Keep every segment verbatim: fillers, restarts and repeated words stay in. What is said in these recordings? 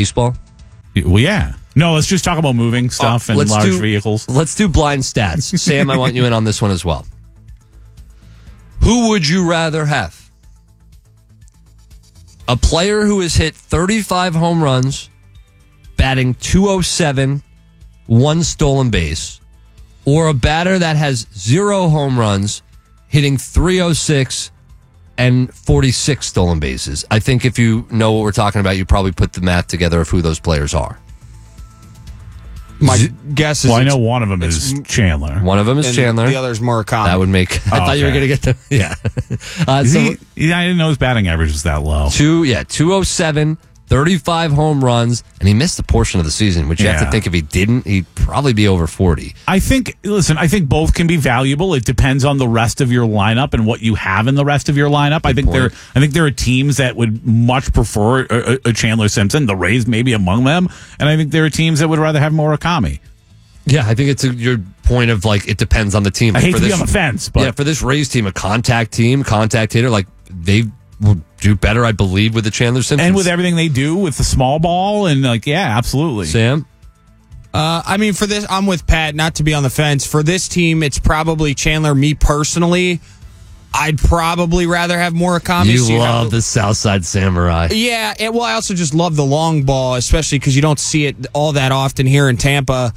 Baseball? Well, yeah. No, let's just talk about moving stuff Uh, and let's large do- vehicles. Let's do blind stats. Sam, I want you in on this one as well. Who would you rather have? A player who has hit thirty-five home runs, batting two oh seven, one stolen base, or a batter that has zero home runs, hitting three oh six and forty-six stolen bases? I think if you know what we're talking about, you probably put the math together of who those players are. My guess is Well, I know one of them is Chandler. One of them is and Chandler. The other is Murakami. That would make. I Oh, thought you were okay. going to get the. Yeah. Uh, Is so he, yeah, I didn't know his batting average was that low. two, yeah, two oh seven, thirty-five home runs, and he missed a portion of the season, which you have Yeah. to think if he didn't, he'd probably be over forty. I think, listen, I think both can be valuable. It depends on the rest of your lineup and what you have in the rest of your lineup. I think point. there, I think there are teams that would much prefer a, a, a Chandler Simpson, the Rays maybe among them, and I think there are teams that would rather have Murakami. Yeah, I think it's a, your point of like it depends on the team. I hate for to this, be on the fence, but yeah, for this Rays team, a contact team, contact hitter, like they will do better, I believe, with the Chandler Simpsons. and with everything they do with the small ball and like, yeah, absolutely. Sam. Uh, I mean, for this, I'm with Pat, not to be on the fence. For this team, it's probably Chandler. Me personally, I'd probably rather have Murakami. You So love have- the Southside Samurai. Yeah, and, well, I also just love the long ball, especially because you don't see it all that often here in Tampa.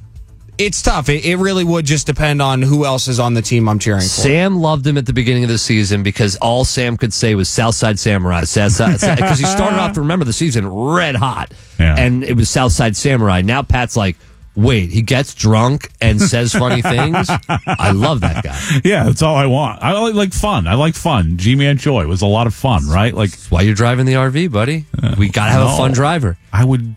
It's tough. It, it really would just depend on who else is on the team I'm cheering for. Sam loved him at the beginning of the season because all Sam could say was Southside Samurai. Because he started off, remember, the season red hot. Yeah. And it was Southside Samurai. Now Pat's like, wait, he gets drunk and says funny things? I love that guy. Yeah, that's all I want. I like, like fun. I like fun. G-Man Choi was a lot of fun, right? Like, That's why you're driving the R V, buddy. We got to have no. a fun driver. I would,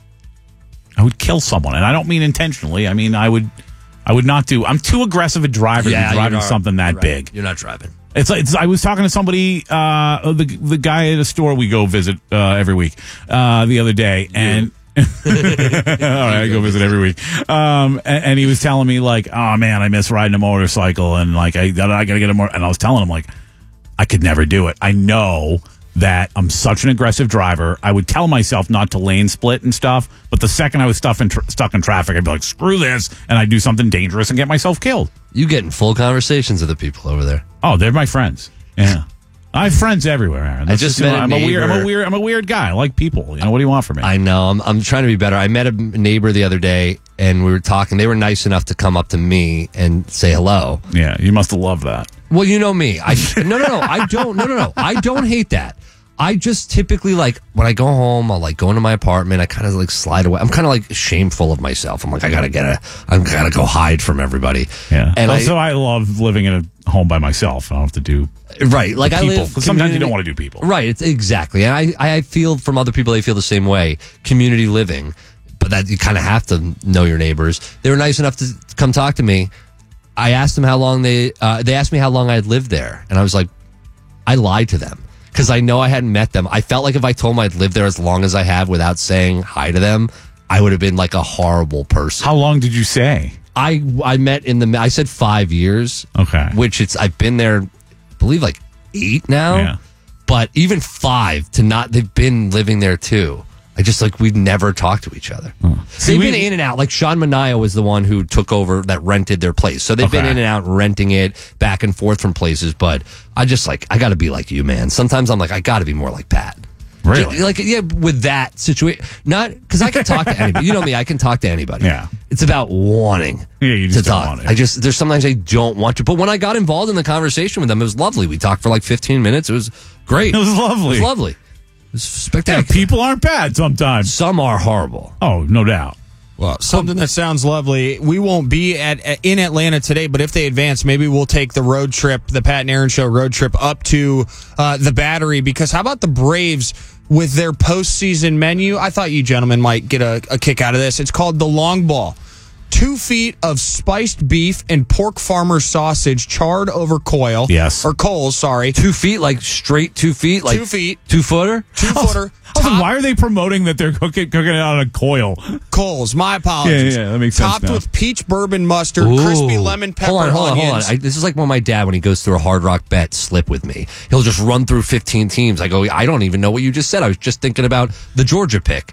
I would kill someone, and I don't mean intentionally. I mean, I would, I would not do. I'm too aggressive a driver to be driving you're not- something that you're right. big. You're not driving. It's like it's, I was talking to somebody, uh, the the guy at a store we go visit uh, every week, uh, the other day, and all right, I go visit every week. Um, and, and he was telling me like, oh man, I miss riding a motorcycle, and like I, I gotta get a more. And I was telling him like, I could never do it. I know that I'm such an aggressive driver. I would tell myself not to lane split and stuff, but the second I was stuck in, tra- stuck in traffic, I'd be like, screw this, and I'd do something dangerous and get myself killed. You get in full conversations with the people over there. Oh, they're my friends. Yeah. I have friends everywhere, Aaron. That's I just you know, met a I'm a weird I'm a neighbor. weird I'm a weird guy. I like people. You know, what do you want from me? I know. I'm, I'm trying to be better. I met a neighbor the other day, and we were talking. They were nice enough to come up to me and say hello. yeah, you must have loved that. Well, you know me. I no, no, no. I don't. No, no, no. I don't hate that. I just typically like when I go home, I'll like go into my apartment. I kind of like slide away. I'm kind of like shameful of myself. I'm like, I gotta get a, I gotta go hide from everybody. Yeah. And also, I, I, love living in a home by myself. I don't have to do right, like I people. live. 'Cause sometimes you community- don't want to do people. Right. It's exactly. And I, I feel from other people, they feel the same way. Community living, but that you kind of have to know your neighbors. They were nice enough to come talk to me. I asked them how long they, uh, they asked me how long I had lived there, and I was like, I lied to them. Because I know I hadn't met them. I felt like if I told them I'd lived there as long as I have without saying hi to them, I would have been like a horrible person. How long did you say? I I met in the I said five years. Okay. Which it's I've been there, I believe like eight now. Yeah. But even five to not they've been living there too. I just like we've never talked to each other. See, They've we- been in and out. Like Sean Mania was the one who took over that rented their place. So they've been Okay. in and out renting it back and forth from places. But I just like I got to be like you, man. Sometimes I'm like I got to be more like Pat. Really? Like yeah, with that situation, not because I can talk to anybody. You know me, I can talk to anybody. Yeah. It's about wanting Yeah, you just to don't talk. want to. I just there's sometimes I don't want to. But when I got involved in the conversation with them, it was lovely. We talked for like fifteen minutes. It was great. It was lovely. It was lovely. It was Yeah, spectacular. people aren't bad sometimes. Some are horrible. Oh, no doubt. Well, something that sounds lovely. We won't be at in Atlanta today, but if they advance, maybe we'll take the road trip, the Pat and Aaron Show road trip up to uh, the Battery. Because how about the Braves with their postseason menu? I thought you gentlemen might get a, a kick out of this. It's called the Long Ball. Two feet of spiced beef and pork farmer sausage charred over coil. Yes. Or coals, sorry. Two feet, like straight two feet, like Two feet. two footer. Two footer. I was like, why are they promoting that they're cooking cooking it on a coil? Coals, my apologies. Yeah, yeah, that makes sense Topped now. with peach bourbon mustard, Ooh. crispy lemon pepper Hold on, hold on, onions. hold on. I, this is like when my dad, when he goes through a Hard Rock bet slip with me, he'll just run through fifteen teams. I go, I don't even know what you just said. I was just thinking about the Georgia pick.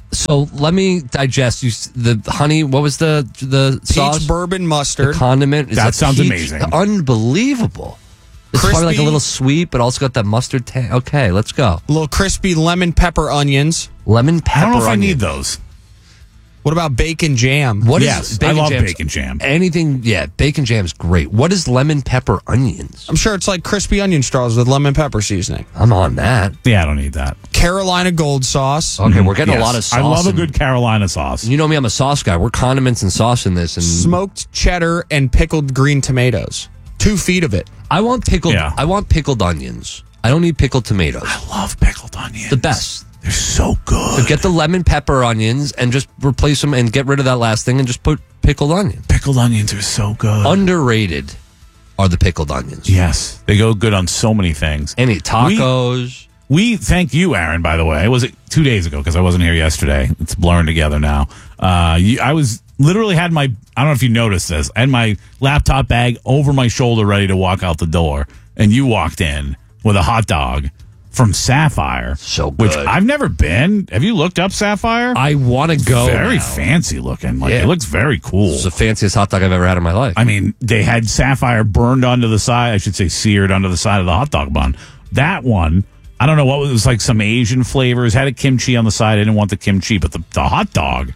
So let me digest. You s- the honey. What was the the sauce? Peach bourbon mustard. The condiment. Is That that sounds peach? amazing. Unbelievable. It's probably like a Crispy- little sweet, but also got that mustard taste. Okay, let's go. A little crispy lemon pepper onions. Lemon pepper. I don't know if I onion. need those. What about bacon jam? What is Yes, bacon I love jam? bacon jam. Anything, yeah, bacon jam is great. What is lemon pepper onions? I'm sure it's like crispy onion straws with lemon pepper seasoning. I'm on that. Yeah, I don't need that. Carolina gold sauce. Okay, we're getting Yes. a lot of sauce. I love a and- good Carolina sauce. You know me, I'm a sauce guy. We're condiments and sauce in this, and Smoked cheddar and pickled green tomatoes. Two feet of it. I want pickled. Yeah. I want pickled onions. I don't need pickled tomatoes. I love pickled onions. The best. They're so good. So get the lemon pepper onions and just replace them and get rid of that last thing and just put pickled onion. Pickled onions are so good. Underrated are the pickled onions. yes, they go good on so many things. Any tacos. We thank you, Aaron, by the way. Was it two days ago? Because I wasn't here yesterday. It's blurring together now. Uh, you, I was literally had my, I don't know if you noticed this, I had my laptop bag over my shoulder ready to walk out the door. And you walked in with a hot dog from Sapphire. So Which good. I've never been. Have you looked up Sapphire? I want to go. very now. fancy looking. Like Yeah. it looks very cool. It's the fanciest hot dog I've ever had in my life. I mean, they had Sapphire burned onto the side. I should say seared onto the side of the hot dog bun. That one, I don't know what was, it was like some Asian flavors. Had a kimchi on the side. I didn't want the kimchi, but the, the hot dog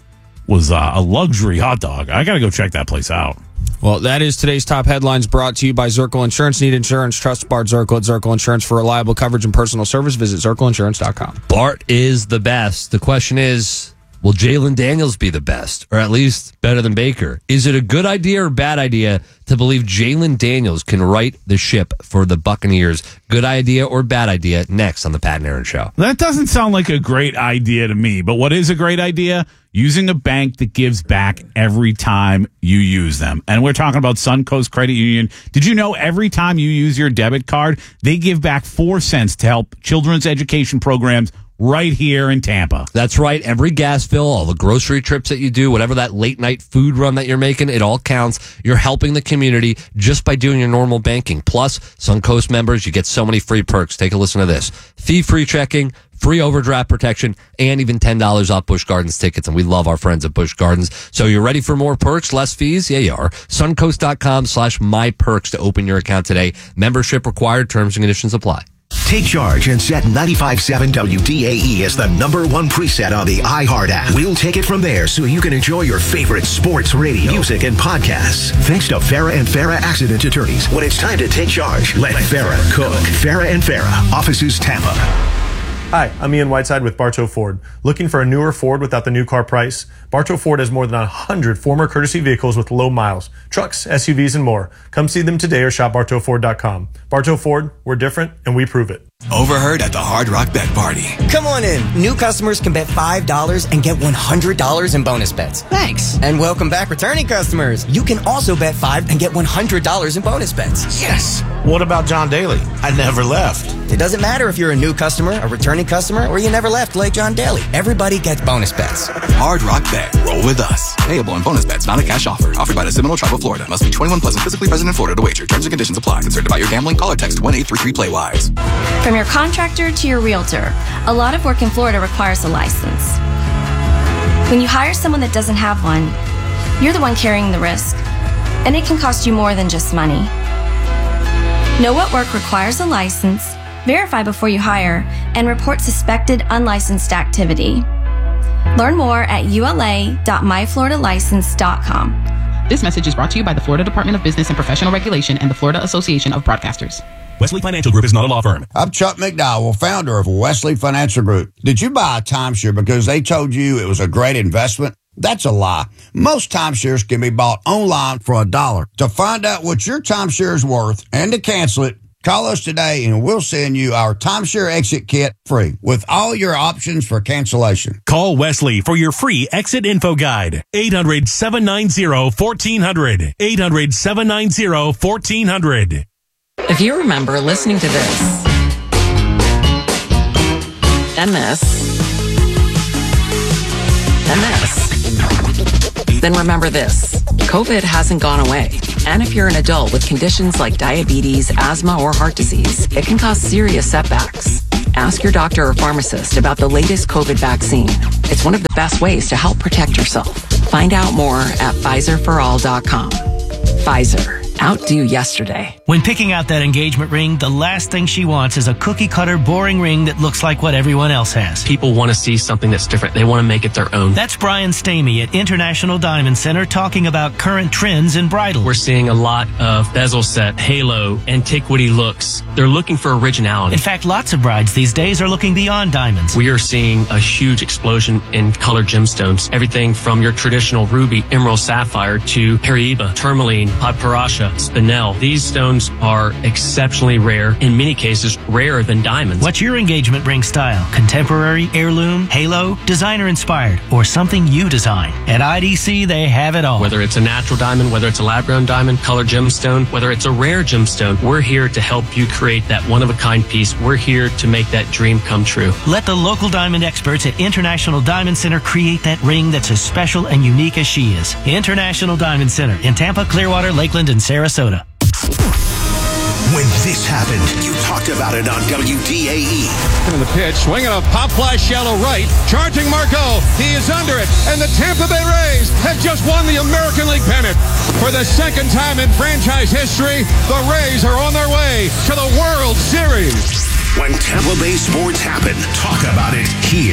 was uh, a luxury hot dog. I got to go check that place out. Well, that is today's top headlines brought to you by Zirkle Insurance. Need insurance? Trust Bart Zirkle at Zirkle Insurance for reliable coverage and personal service. Visit zirkle insurance dot com. Bart is the best. The question is, will Jalen Daniels be the best, or at least better than Baker? Is it a good idea or bad idea to believe Jalen Daniels can right the ship for the Buccaneers? Good idea or bad idea? Next on the Pat and Aaron Show. That doesn't sound like a great idea to me, but what is a great idea? Using a bank that gives back every time you use them. And we're talking about Suncoast Credit Union. Did you know every time you use your debit card, they give back four cents to help children's education programs right here in Tampa? That's right. Every gas fill, all the grocery trips that you do, whatever that late night food run that you're making, it all counts. You're helping the community just by doing your normal banking. Plus, Suncoast members, you get so many free perks. Take a listen to this. Fee-free checking, free overdraft protection, and even ten dollars off Busch Gardens tickets. And we love our friends at Busch Gardens. So you're ready for more perks, less fees? Yeah, you are. Suncoast.com slash my perks to open your account today. Membership required. Terms and conditions apply. Take charge and set ninety-five point seven W D A E as the number one preset on the iHeart app. We'll take it from there so you can enjoy your favorite sports, radio, music, and podcasts. Thanks to Farah and Farah Accident Attorneys. When it's time to take charge, let, let Farah cook. Farah and Farah, offices Tampa. Hi, I'm Ian Whiteside with Bartow Ford. Looking for a newer Ford without the new car price? Bartow Ford has more than one hundred former courtesy vehicles with low miles, trucks, S U Vs, and more. Come see them today or shop bartow ford dot com. Bartow Ford, we're different, and we prove it. Overheard at the Hard Rock Bet Party. Come on in. New customers can bet five dollars and get one hundred dollars in bonus bets. Thanks. And welcome back, returning customers. You can also bet five and get one hundred dollars in bonus bets. Yes. What about John Daly? I never left. It doesn't matter if you're a new customer, a returning customer, or you never left like John Daly. Everybody gets bonus bets. Hard Rock Bet. Roll with us. Payable in bonus bets, not a cash offer. Offered by the Seminole Tribe of Florida. Must be twenty-one plus and physically present in Florida to wager. Terms and conditions apply. Concerned about your gambling? Call or text one eight three three play wise. From your contractor to your realtor, a lot of work in Florida requires a license. When you hire someone that doesn't have one, you're the one carrying the risk, and it can cost you more than just money. Know what work requires a license, verify before you hire, and report suspected unlicensed activity. Learn more at U L A dot my florida license dot com. This message is brought to you by the Florida Department of Business and Professional Regulation and the Florida Association of Broadcasters. Wesley Financial Group is not a law firm. I'm Chuck McDowell, founder of Wesley Financial Group. Did you buy a timeshare because they told you it was a great investment? That's a lie. Most timeshares can be bought online for a dollar. To find out what your timeshare is worth and to cancel it, call us today and we'll send you our timeshare exit kit free with all your options for cancellation. Call Wesley for your free exit info guide. eight hundred, seven nine zero, one four zero zero. eight hundred, seven nine zero, one four zero zero. If you remember listening to this, and this, and this, then remember this. COVID hasn't gone away. And if you're an adult with conditions like diabetes, asthma, or heart disease, it can cause serious setbacks. Ask your doctor or pharmacist about the latest COVID vaccine. It's one of the best ways to help protect yourself. Find out more at Pfizer for all dot com. Pfizer. Outdo yesterday. When picking out that engagement ring, the last thing she wants is a cookie-cutter, boring ring that looks like what everyone else has. People want to see something that's different. They want to make it their own. That's Brian Stamey at International Diamond Center talking about current trends in bridal. We're seeing a lot of bezel set, halo, antiquity looks. They're looking for originality. In fact, lots of brides these days are looking beyond diamonds. We are seeing a huge explosion in colored gemstones. Everything from your traditional ruby, emerald, sapphire to Paraiba, tourmaline, papyrusha, spinel. These stones are exceptionally rare, in many cases rarer than diamonds. What's your engagement ring style? Contemporary, heirloom, halo, designer inspired, or something you design? At I D C, they have it all. Whether it's a natural diamond, whether it's a lab-grown diamond, colored gemstone, whether it's a rare gemstone, we're here to help you create that one-of-a-kind piece. We're here to make that dream come true. Let the local diamond experts at International Diamond Center create that ring that's as special and unique as she is. International Diamond Center in Tampa, Clearwater, Lakeland, and Sarasota. When this happened, you talked about it on W D A E. In the pitch, swinging a pop fly shallow right, charging Margot. He is under it, and the Tampa Bay Rays have just won the American League pennant. For the second time in franchise history, the Rays are on their way to the World Series. When Tampa Bay sports happen, talk about it here.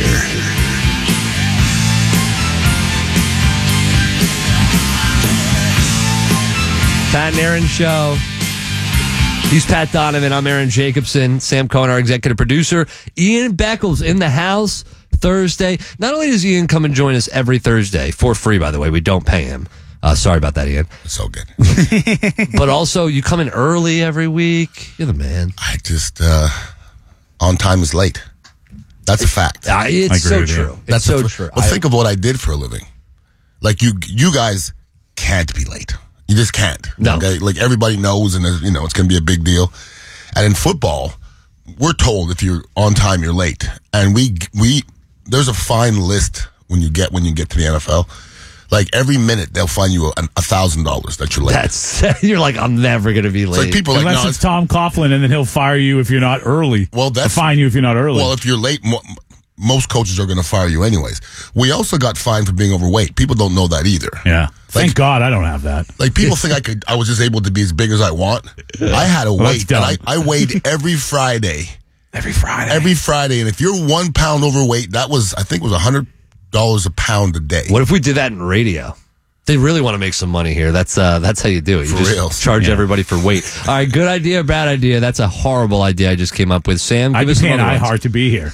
Pat and Aaron Show. He's Pat Donovan. I'm Aaron Jacobson. Sam Cohen, our executive producer. Ian Beckles in the house Thursday. Not only does Ian come and join us every Thursday, for free, by the way. We don't pay him. Uh, sorry about that, Ian. It's so good. But also, you come in early every week. You're the man. I just, uh, on time is late. That's a fact. Uh, it's so true. It's That's so a, true. Well, I, think of what I did for a living. Like, you you guys can't be late. You just can't. No. Okay? Like, everybody knows, and, you know, it's going to be a big deal. And in football, we're told if you're on time, you're late. And we, we, there's a fine list when you get, when you get to the N F L. Like, every minute, they'll fine you a thousand dollars that you're late. That's, you're like, I'm never going to be late. It's like people are like, Unless no, it's Tom Coughlin, and then he'll fire you if you're not early. Well, that's, Or fine you if you're not early. Well, if you're late, mo- most coaches are going to fire you anyways. We also got fined for being overweight. People don't know that either. Yeah. Thank God I don't have that. Like, people think I could, I was just able to be as big as I want. I had a Well, weight, and I, I weighed every Friday. Every Friday. Every Friday. And if you're one pound overweight, that was, I think it was one hundred dollars a pound a day. What if we did that in radio? They really want to make some money here. That's uh, that's how you do it. You For just real. charge Yeah. everybody for weight. All right, good idea, bad idea. That's a horrible idea I just came up with. Sam, give I us some can't other I ones. hard to be here.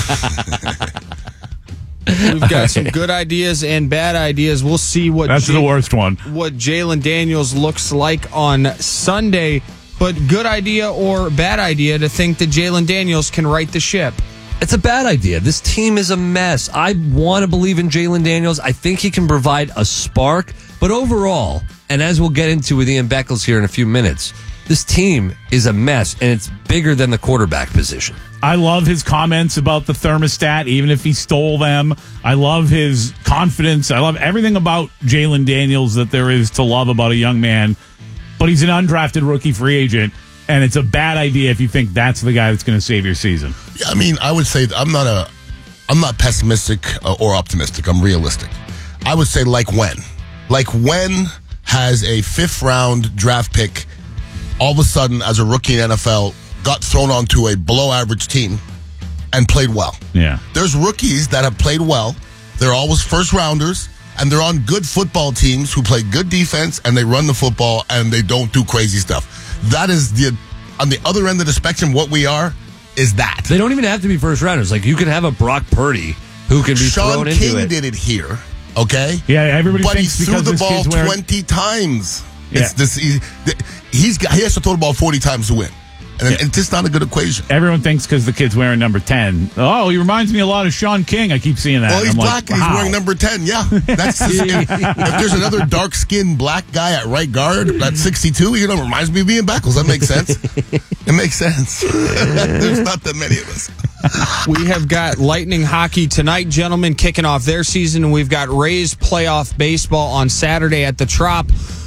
We've got some good ideas and bad ideas. We'll see what That's the worst one. what Jalen Daniels looks like on Sunday. But good idea or bad idea to think that Jalen Daniels can right the ship. It's a bad idea. This team is a mess. I want to believe in Jalen Daniels. I think he can provide a spark. But overall, and as we'll get into with Ian Beckles here in a few minutes, this team is a mess, and it's bigger than the quarterback position. I love his comments about the thermostat, even if he stole them. I love his confidence. I love everything about Jalen Daniels that there is to love about a young man. But he's an undrafted rookie free agent, and it's a bad idea if you think that's the guy that's going to save your season. Yeah, I mean, I would say I'm not a, I'm not pessimistic uh, or optimistic. I'm realistic. I would say like when, like when has a fifth round draft pick all of a sudden as a rookie in N F L got thrown onto a below average team and played well. Yeah. There's rookies that have played well. They're always first rounders, and they're on good football teams who play good defense, and they run the football, and they don't do crazy stuff. That is the, on the other end of the spectrum, what we are is that. They don't even have to be first rounders. Like, you can have a Brock Purdy who can be Sean thrown King into it. did it here, okay? Yeah, everybody but thinks he threw because the this ball kid's wearing- twenty times. Yeah. It's this, he, he's got, he has to throw the ball forty times to win. And Yeah. it's just not a good equation. Everyone thinks because the kid's wearing number ten. Oh, he reminds me a lot of Sean King. I keep seeing that. Well, he's I'm black like, and he's wow. wearing number ten. Yeah. That's the, if, if there's another dark-skinned black guy at right guard at sixty-two, you know, reminds me of Ian Beckles. That makes sense. It makes sense. There's not that many of us. We have got Lightning hockey tonight, gentlemen, kicking off their season, and we've got Rays playoff baseball on Saturday at the Trop.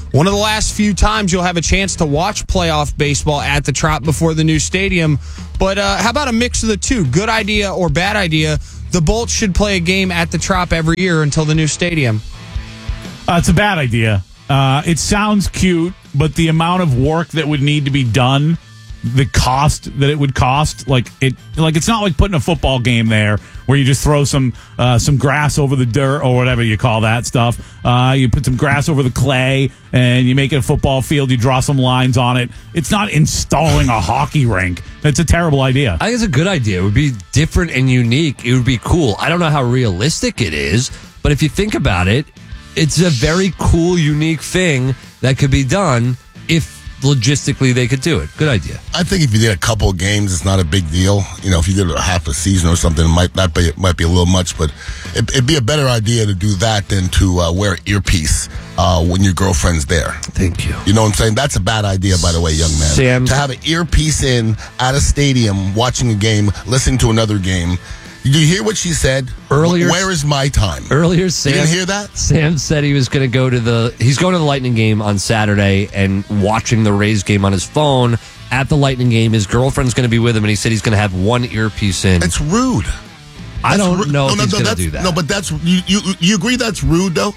one of the last few times you'll have a chance to watch playoff baseball at the Trop before the new stadium. But uh, how about a mix of the two? Good idea or bad idea? The Bolts should play a game at the Trop every year until the new stadium. Uh, it's a bad idea. Uh, it sounds cute, but the amount of work that would need to be done, the cost that it would cost, like it, like it's not like putting a football game there where you just throw some uh, some grass over the dirt or whatever you call that stuff. Uh, you put some grass over the clay and you make it a football field. You draw some lines on it. It's not installing a hockey rink. That's a terrible idea. I think it's a good idea. It would be different and unique. It would be cool. I don't know how realistic it is, but if you think about it, it's a very cool, unique thing that could be done if logistically they could do it. Good idea. I think if you did a couple of games, it's not a big deal. You know, if you did a half a season or something, it might not be, it might be a little much, but it, it'd be a better idea to do that than to uh, wear an earpiece uh, when your girlfriend's there. Thank you. You know what I'm saying? That's a bad idea, by the way, young man. Sam, to have an earpiece in at a stadium, watching a game, listening to another game. Did you hear what she said? Earlier, where is my time? Earlier, Sam, you didn't hear that? Sam said he was going to go to the. He's going to the Lightning game on Saturday and watching the Rays game on his phone. At the Lightning game, his girlfriend's going to be with him, and he said he's going to have one earpiece in. It's rude. I That's don't ru- know no, if no, he's no, going to do that. No, but that's you, you. You agree that's rude, though?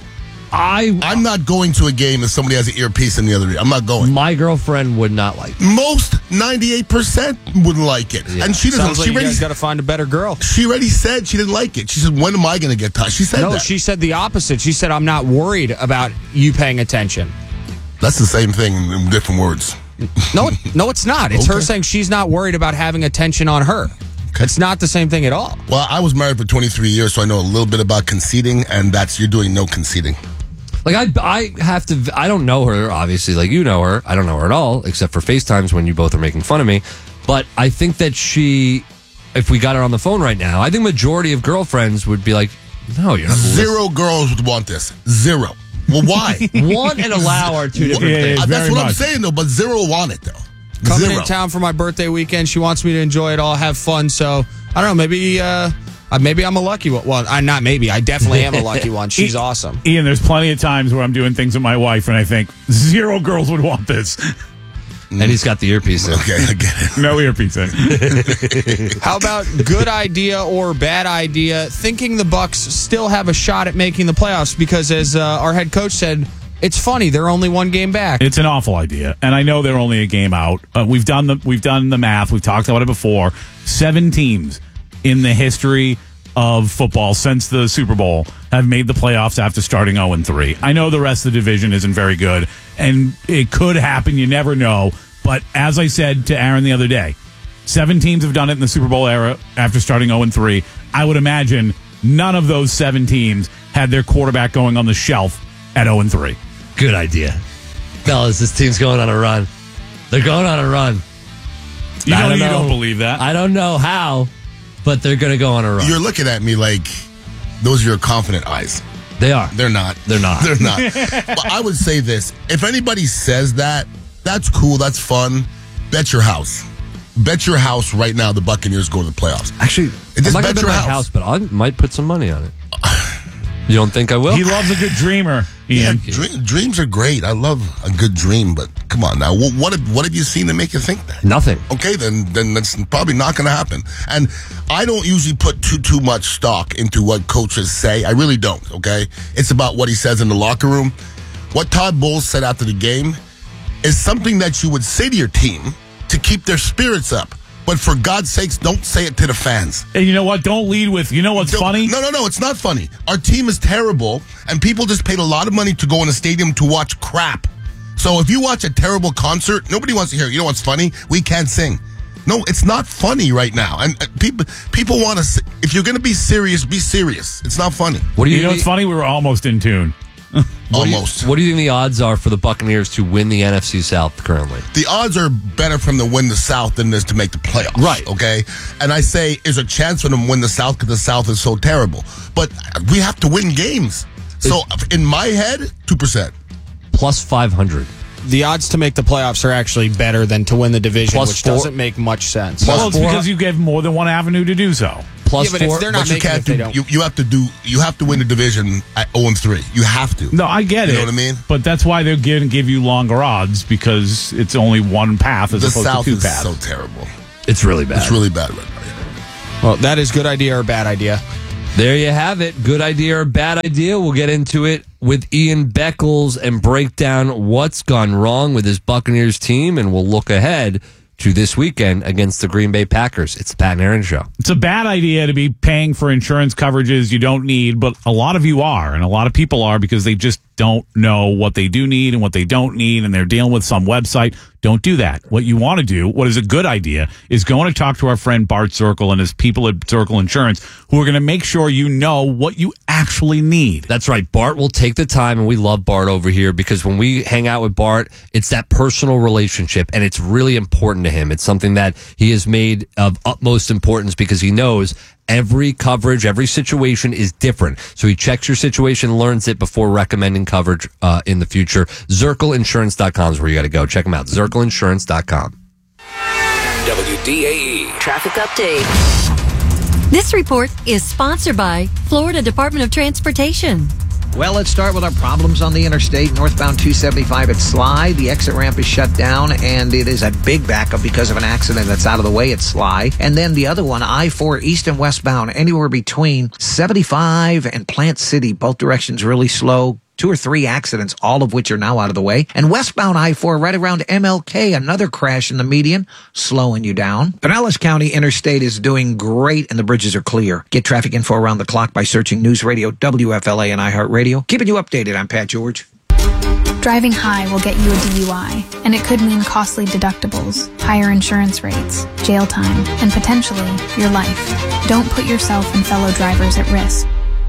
I I'm not going to a game if somebody has an earpiece in the other ear. I'm not going. My girlfriend would not like it. Most ninety-eight percent wouldn't like it, Yeah. and she doesn't. Sounds like she you already guys got to find a better girl. She already said she didn't like it. She said, "When am I going to get touched?" She said No, that. she said the opposite. She said, I'm not worried about you paying attention. That's the same thing in different words. No, it- no, it's not. It's Okay. her saying she's not worried about having attention on her. It's not the same thing at all. Well, I was married for twenty-three years, so I know a little bit about conceding, and that's you're doing no conceding. Like I, I have to. I don't know her, obviously. Like you know her. I don't know her at all, except for FaceTimes when you both are making fun of me. But I think that she, if we got her on the phone right now, I think majority of girlfriends would be like, "No, you're not." Zero girls would want this. Zero. Well, why? Want and allow are two different Yeah, things. yeah, Uh, that's very what I'm much. saying, though. But zero want it, though. Coming Zero. in town for my birthday weekend. She wants me to enjoy it all, have fun. So I don't know. Maybe, uh, uh, maybe I'm a lucky one. Well, I'm not. Maybe I definitely am a lucky one. She's awesome. Ian, there's plenty of times where I'm doing things with my wife and I think zero girls would want this. And he's got the earpiece in. Okay, I get it. No earpiece in. How about good idea or bad idea? Thinking the Bucks still have a shot at making the playoffs because, as uh, our head coach said, it's funny they're only one game back. It's an awful idea, and I know they're only a game out. Uh, we've done the we've done the math. We've talked about it before. Seven teams in the history of football since the Super Bowl have made the playoffs after starting oh and three. I know the rest of the division isn't very good, and it could happen. You never know. But as I said to Aaron the other day, seven teams have done it in the Super Bowl era after starting oh and three. I would imagine none of those seven teams had their quarterback going on the shelf at oh and three. Good idea, fellas. This team's going on a run. They're going on a run. You I know don't you know. don't believe that. I don't know how, but they're going to go on a run. You're looking at me like those are your confident eyes. They are. They're not. They're not. They're not. But I would say this: if anybody says that, that's cool. That's fun. Bet your house. Bet your house right now the Buccaneers go to the playoffs. Actually, Just I'm not bet going to your my house. house, but I might put some money on it. You don't think I will? He loves a good dreamer, Yeah, Ian. dream, dreams are great. I love a good dream, but come on now. What what have, what have you seen to make you think that? Nothing. Okay, then then that's probably not going to happen. And I don't usually put too too much stock into what coaches say. I really don't. Okay, it's about what he says in the locker room. What Todd Bowles said after the game is something that you would say to your team to keep their spirits up. But for God's sakes, don't say it to the fans. And you know what? Don't lead with, you know what's Don't- funny? No, no, no, it's not funny. Our team is terrible, and people just paid a lot of money to go in a stadium to watch crap. So if you watch a terrible concert, nobody wants to hear it. You know what's funny? We can't sing. No, it's not funny right now. And uh, people people want to, if you're going to be serious, be serious. It's not funny. What do you, You know think- what's funny? We were almost in tune. What do you- Almost. what do you think the odds are for the Buccaneers to win the N F C South currently? The odds are better for them to win the South than it is to make the playoffs. Right. Okay? And I say there's a chance for them to win the South because the South is so terrible. But we have to win games. So in my head, two percent. Plus five hundred. The odds to make the playoffs are actually better than to win the division, Plus which four- doesn't make much sense. Well, it's four- because you gave more than one avenue to do so. plus Yeah, but if four. they're not But you making it can't if they do. don't. You, you have to do. You have to win the division at zero and three. You have to. No, I get You it. know what I mean? But that's why they're going to give you longer odds because it's only one path as The opposed South to two is paths. so terrible. It's really bad. It's really bad right now. Well, that is good idea or bad idea. There you have it. Good idea or bad idea. We'll get into it with Ian Beckles and break down what's gone wrong with his Buccaneers team, and we'll look ahead to this weekend against the Green Bay Packers. It's the Pat and Aaron Show. It's a bad idea to be paying for insurance coverages you don't need, but a lot of you are, and a lot of people are because they just don't know what they do need and what they don't need, and they're dealing with some website. Don't do that. What you want to do, what is a good idea, is go and talk to our friend Bart Circle and his people at Circle Insurance who are going to make sure you know what you actually need. That's right. Bart will take the time, and we love Bart over here because when we hang out with Bart, it's that personal relationship, and it's really important to him. It's something that he has made of utmost importance because he knows every coverage, every situation is different. So he checks your situation, learns it before recommending coverage uh, in the future. Zirkle Insurance dot com is where you got to go. Check them out. Zirkle Insurance dot com. W D A E Traffic update. This report is sponsored by Florida Department of Transportation. Well, let's start with our problems on the interstate. Northbound two seventy-five at Sly. The exit ramp is shut down, and it is a big backup because of an accident that's out of the way at Sly. And then the other one, I four east and westbound, anywhere between seventy-five and Plant City. Both directions really slow. Two or three accidents, all of which are now out of the way. And westbound I four right around M L K, another crash in the median, slowing you down. Pinellas County Interstate is doing great and the bridges are clear. Get traffic info around the clock by searching News Radio, W F L A, and iHeartRadio. Keeping you updated, I'm Pat George. Driving high will get you a D U I, and it could mean costly deductibles, higher insurance rates, jail time, and potentially your life. Don't put yourself and fellow drivers at risk.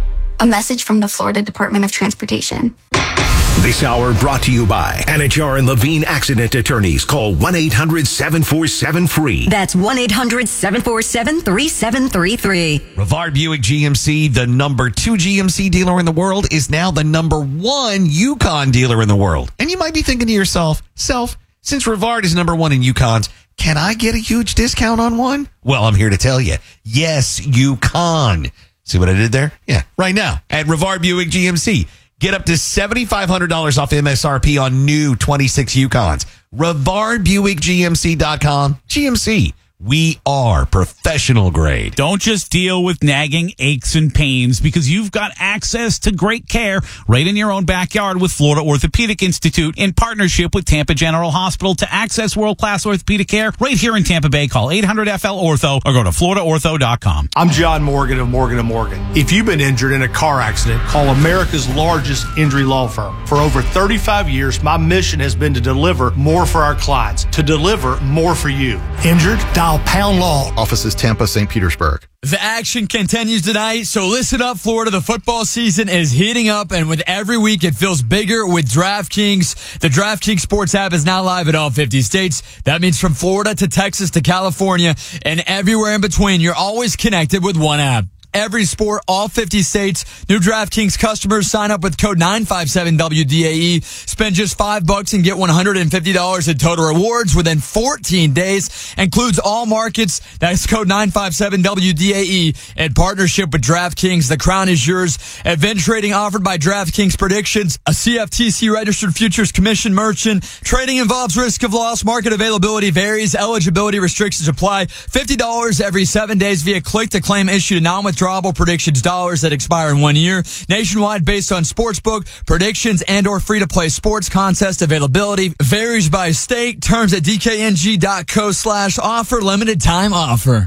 A message from the Florida Department of Transportation. This hour brought to you by Anajar and Levine Accident Attorneys. Call one eight hundred seven four seven free. That's one eight hundred seven four seven three seven three three. Rivard Buick G M C, the number two G M C dealer in the world, is now the number one Yukon dealer in the world. And you might be thinking to yourself, self, since Rivard is number one in Yukons, can I get a huge discount on one? Well, I'm here to tell you, yes, you can. See what I did there? Yeah, right now at Rivard Buick G M C. Get up to seven thousand five hundred dollars off M S R P on new twenty-six Yukons. Rivard Buick G M C dot com. G M C. We are professional grade. Don't just deal with nagging aches and pains because you've got access to great care right in your own backyard with Florida Orthopedic Institute in partnership with Tampa General Hospital. To access world-class orthopedic care right here in Tampa Bay, call eight hundred F L ortho or go to Florida Ortho dot com. I'm John Morgan of Morgan and Morgan. If you've been injured in a car accident, call America's largest injury law firm. For over thirty-five years, my mission has been to deliver more for our clients, to deliver more for you. Injured? Dial Pound Law. Offices Tampa, Saint Petersburg. The action continues tonight, so listen up, Florida. The football season is heating up, and with every week, it feels bigger with DraftKings. The DraftKings Sports app is now live in all fifty states. That means from Florida to Texas to California and everywhere in between, you're always connected with one app. Every sport, all fifty states. New DraftKings customers sign up with code nine five seven W D A E. Spend just five bucks and get one hundred fifty dollars in total rewards within fourteen days. Includes all markets. That's code nine five seven W D A E. In partnership with DraftKings, the crown is yours. Event trading offered by DraftKings Predictions, a C F T C registered futures commission merchant. Trading involves risk of loss. Market availability varies. Eligibility restrictions apply. fifty dollars every seven days via click to claim issued to non-withdrawable predictions dollars that expire in one year. Nationwide based on sportsbook, predictions, and or free-to-play sports contest availability. Varies by state. Terms at D K N G dot co slash offer. Limited time offer.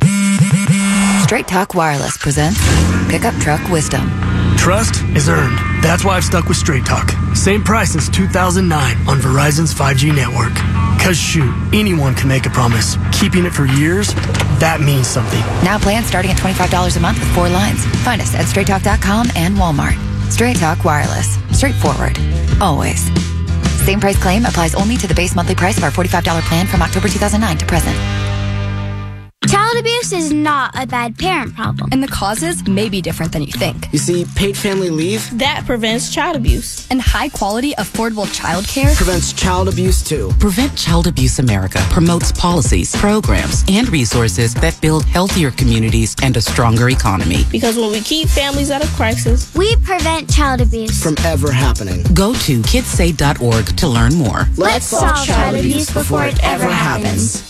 Straight Talk Wireless presents Pickup Truck Wisdom. Trust is earned. That's why I've stuck with Straight Talk. Same price since two thousand nine on Verizon's five G network. Cause shoot, anyone can make a promise. Keeping it for years, that means something. Now plans starting at twenty-five dollars a month with four lines. Find us at straight talk dot com and Walmart. Straight Talk Wireless. Straightforward. Always. Same price claim applies only to the base monthly price of our forty-five dollars plan from October two thousand nine to present. Child abuse is not a bad parent problem. And the causes may be different than you think. You see, paid family leave That prevents child abuse. And high quality, affordable child care prevents child abuse too. Prevent Child Abuse America promotes policies, programs, and resources that build healthier communities and a stronger economy. Because when we keep families out of crisis, We prevent child abuse. From ever happening. Go to kids save dot org to learn more. Let's solve child abuse before it ever happens.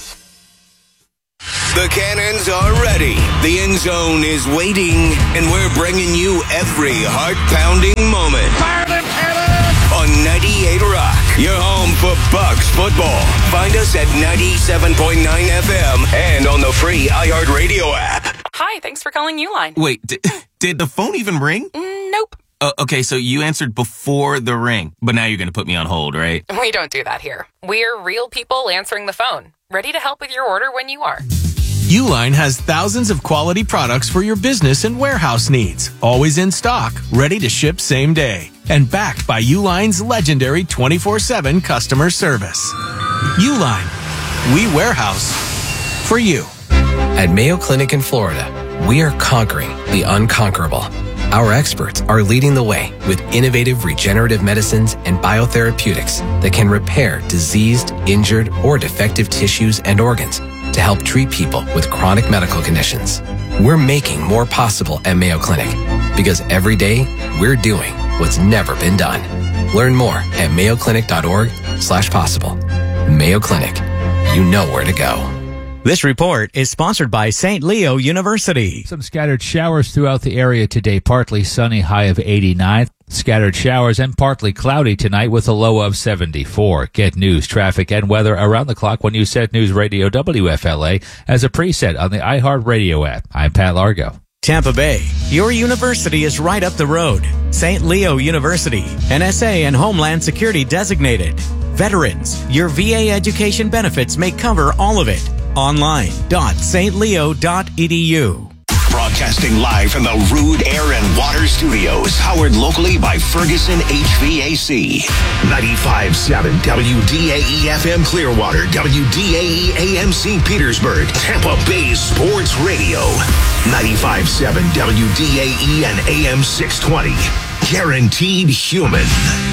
The cannons are ready. The end zone is waiting, and we're bringing you every heart-pounding moment. Fire them cannons! On ninety-eight Rock, your home for Bucks football. Find us at ninety-seven point nine F M and on the free iHeartRadio app. Hi, thanks for calling Uline. Wait, did, did the phone even ring? Mm, nope. Uh, okay, so you answered before the ring, but now you're going to put me on hold, right? We don't do that here. We're real people answering the phone, ready to help with your order when you are. Uline has thousands of quality products for your business and warehouse needs. Always in stock, ready to ship same day. And backed by Uline's legendary twenty-four seven customer service. Uline. We warehouse for you. At Mayo Clinic in Florida, we are conquering the unconquerable. Our experts are leading the way with innovative regenerative medicines and biotherapeutics that can repair diseased, injured, or defective tissues and organs to help treat people with chronic medical conditions. We're making more possible at Mayo Clinic because every day we're doing what's never been done. Learn more at mayo clinic dot org slash possible. Mayo Clinic, you know where to go. This report is sponsored by Saint Leo University. Some scattered showers throughout the area today. Partly sunny, high of eighty-nine. Scattered showers and partly cloudy tonight with a low of seventy-four. Get news, traffic, and weather around the clock when you set News Radio W F L A as a preset on the iHeartRadio app. I'm Pat Largo. Tampa Bay, your university is right up the road. Saint Leo University, N S A and Homeland Security designated. Veterans, your V A education benefits may cover all of it. Online dot st leo dot e d u. Broadcasting live from the Rude Air and Water Studios, powered locally by Ferguson H V A C. ninety-five point seven W D A E F M Clearwater, W D A E A M Saint Petersburg, Tampa Bay Sports Radio. ninety-five point seven W D A E and A M six twenty. Guaranteed Human.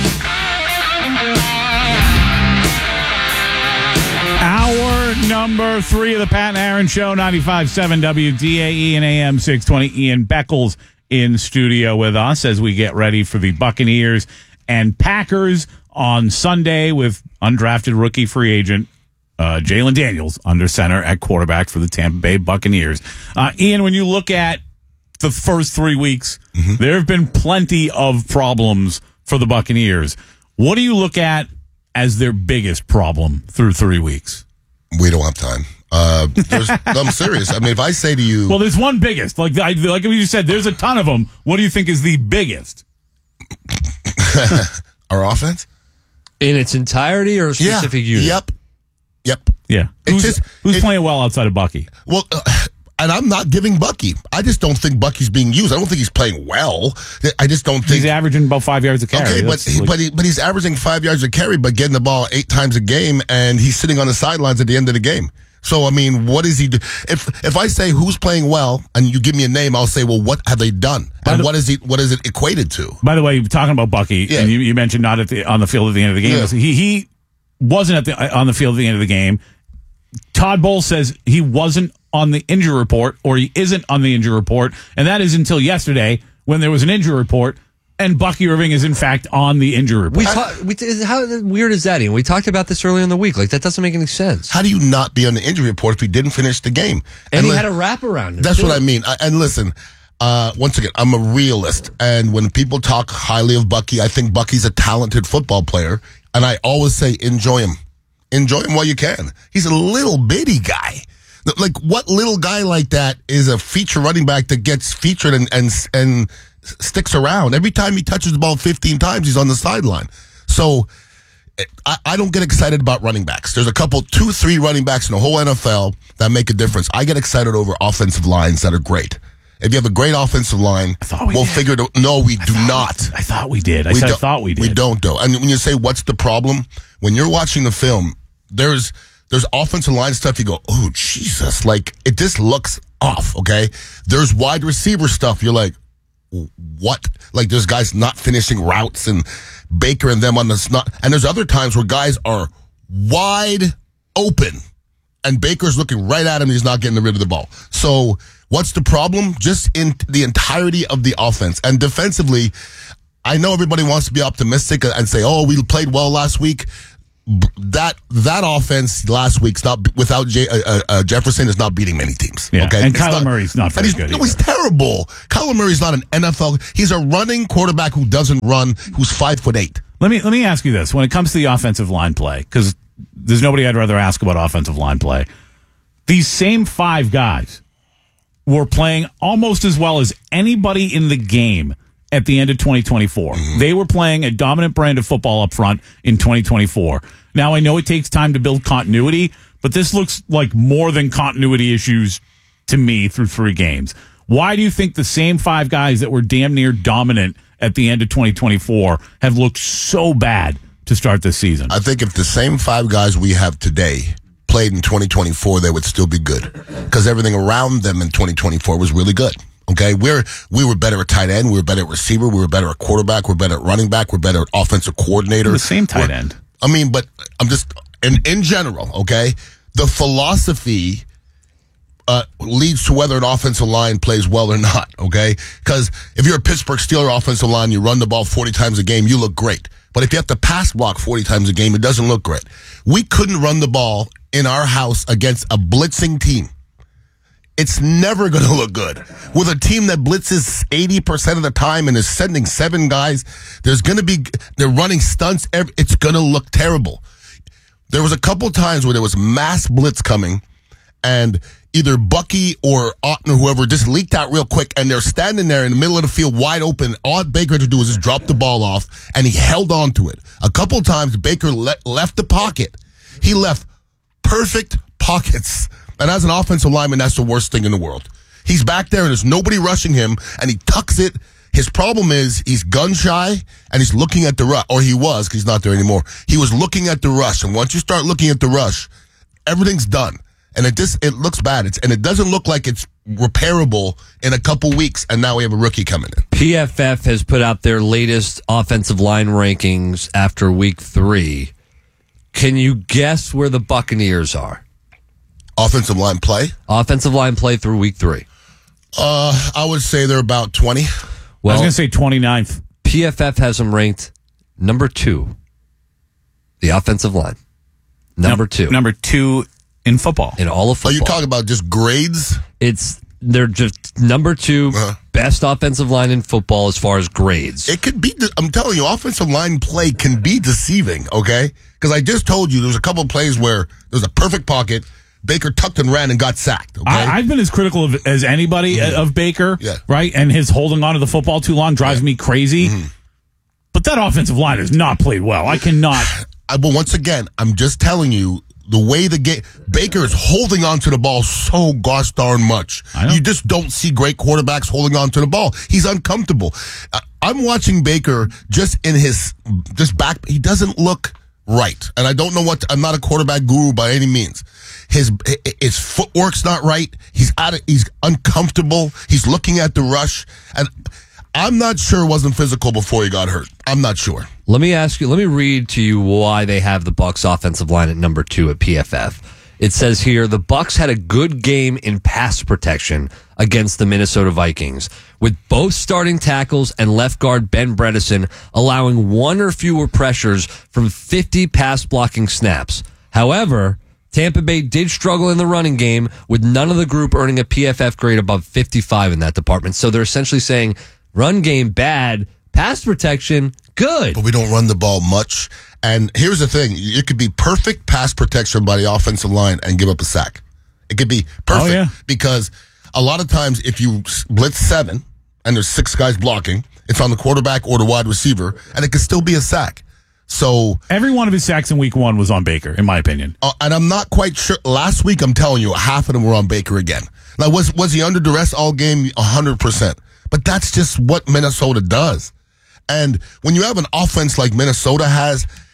Hour number three of the Pat and Aaron Show, ninety-five point seven W D A E and A M six twenty. Ian Beckles in studio with us as we get ready for the Buccaneers and Packers on Sunday with undrafted rookie free agent uh, Jalen Daniels under center at quarterback for the Tampa Bay Buccaneers. Uh, Ian, when you look at the first three weeks, mm-hmm. there have been plenty of problems for the Buccaneers. What do you look at as their biggest problem through three weeks? We don't have time. Uh, there's, I'm serious. I mean, if I say to you, well, there's one biggest. Like I, like you said, there's a ton of them. What do you think is the biggest? Our offense in its entirety, or a specific yeah. unit? Yep. Yep. Yeah. It's who's just, who's it, playing well outside of Bucky? Well. Uh, And I'm not giving Bucky. I just don't think Bucky's being used. I don't think he's playing well. I just don't think he's averaging about five yards a carry. Okay, but he, like... but he, but he's averaging five yards a carry, but getting the ball eight times a game, and he's sitting on the sidelines at the end of the game. So I mean, what is he do? If if I say who's playing well, and you give me a name, I'll say, well, what have they done, and the, what is he? What is it equated to? By the way, talking about Bucky, yeah. and you, you mentioned not at the on the field at the end of the game. Yeah. He he wasn't at the on the field at the end of the game. Todd Bowles says he wasn't on the injury report, or he isn't on the injury report, and that is until yesterday when there was an injury report, and Bucky Irving is in fact on the injury report. We, ta- we t- how weird is that, Ian? We talked about this earlier in the week. Like, that doesn't make any sense. How do you not be on the injury report if he didn't finish the game? And, and he li- had a wrap around it. That's too. what I mean. I, and listen, uh, once again, I'm a realist, and when people talk highly of Bucky, I think Bucky's a talented football player, and I always say enjoy him. Enjoy him while you can. He's a little bitty guy. Like, what little guy like that is a feature running back that gets featured and and and sticks around? Every time he touches the ball fifteen times, he's on the sideline. So I, I don't get excited about running backs. There's a couple, two, three running backs in the whole N F L that make a difference. I get excited over offensive lines that are great. If you have a great offensive line, we we'll did. figure it out. No, we I do thought, not. I thought we did. I we said I thought we did. We don't, though. And when you say, what's the problem? When you're watching the film, there's there's offensive line stuff. You go, oh, Jesus. Like, it just looks off, okay? There's wide receiver stuff. You're like, what? Like, there's guys not finishing routes and Baker and them on the snot. And there's other times where guys are wide open and Baker's looking right at him and he's not getting rid of the ball. So what's the problem? Just in the entirety of the offense. And defensively, I know everybody wants to be optimistic and say, oh, we played well last week. That that offense last week's not without J, uh, uh, Jefferson is not beating many teams. Yeah. Okay, And It's Kyler not, Murray's not very and he's, good No, either. he's terrible. Kyler Murray's not an N F L. He's a running quarterback who doesn't run, who's five foot eight. Let me let me ask you this: when it comes to the offensive line play, because there's nobody I'd rather ask about offensive line play. These same five guys were playing almost as well as anybody in the game at the end of twenty twenty-four. Mm-hmm. They were playing a dominant brand of football up front in twenty twenty-four. Now, I know it takes time to build continuity, but this looks like more than continuity issues to me through three games. Why do you think the same five guys that were damn near dominant at the end of twenty twenty-four have looked so bad to start this season? I think if the same five guys we have today played in twenty twenty-four, they would still be good because everything around them in twenty twenty-four was really good. Okay, we're we were better at tight end, we were better at receiver, we were better at quarterback, we're better at running back, we're better at offensive coordinator. The same tight We're- end. I mean, but I'm just in in general. Okay, the philosophy uh, leads to whether an offensive line plays well or not. Okay, because if you're a Pittsburgh Steelers offensive line, you run the ball forty times a game, you look great. But if you have to pass block forty times a game, it doesn't look great. We couldn't run the ball in our house against a blitzing team. It's never going to look good. With a team that blitzes eighty percent of the time and is sending seven guys, there's going to be, they're running stunts. Every, it's going to look terrible. There was a couple times where there was mass blitz coming and either Bucky or Otten or whoever just leaked out real quick and they're standing there in the middle of the field wide open. All Baker had to do was just drop the ball off and he held on to it. A couple times Baker le- left the pocket. He left perfect pockets. And as an offensive lineman, that's the worst thing in the world. He's back there and there's nobody rushing him and he tucks it. His problem is he's gun shy and he's looking at the rush, or he was because he's not there anymore. He was looking at the rush. And once you start looking at the rush, everything's done. And it just, it looks bad. It's, and it doesn't look like it's repairable in a couple weeks. And now we have a rookie coming in. P F F has put out their latest offensive line rankings after week three. Can you guess where the Buccaneers are? Offensive line play? Offensive line play through week three. Uh, I would say they're about twenty. Well, I was going to say twenty-ninth. P F F has them ranked number two. The offensive line. Number Num- two. Number two in football. In all of football. Are you talking about just grades? It's they're just number two uh-huh. best offensive line in football as far as grades. It could be, I'm telling you, offensive line play can be deceiving, okay? Because I just told you there's a couple of plays where there's a perfect pocket, Baker tucked and ran and got sacked, okay? I, I've been as critical of, as anybody mm-hmm. of Baker, yeah. right? And his holding on to the football too long drives yeah. me crazy. Mm-hmm. But that offensive line has not played well. I cannot. I, but once again, I'm just telling you, the way the game, Baker is holding on to the ball so gosh darn much. You just don't see great quarterbacks holding on to the ball. He's uncomfortable. I, I'm watching Baker just in his, just back, he doesn't look right. And I don't know what, I'm not a quarterback guru by any means. His, his footwork's not right. He's out of, he's uncomfortable. He's looking at the rush. And I'm not sure it wasn't physical before he got hurt. I'm not sure. Let me ask you, let me read to you why they have the Bucs offensive line at number two at P F F. It says here, the Bucs had a good game in pass protection against the Minnesota Vikings, with both starting tackles and left guard Ben Bredesen allowing one or fewer pressures from fifty pass blocking snaps. However, Tampa Bay did struggle in the running game, with none of the group earning a P F F grade above fifty-five in that department. So they're essentially saying run game bad, pass protection good. But we don't run the ball much. And here's the thing. It could be perfect pass protection by the offensive line and give up a sack. It could be perfect. Oh, yeah. Because a lot of times if you blitz seven and there's six guys blocking, it's on the quarterback or the wide receiver, and it could still be a sack. So every one of his sacks in week one was on Baker, in my opinion. Uh, and I'm not quite sure. Last week, I'm telling you, half of them were on Baker again. Now, was was he under duress all game? one hundred percent. But that's just what Minnesota does. And when you have an offense like Minnesota has,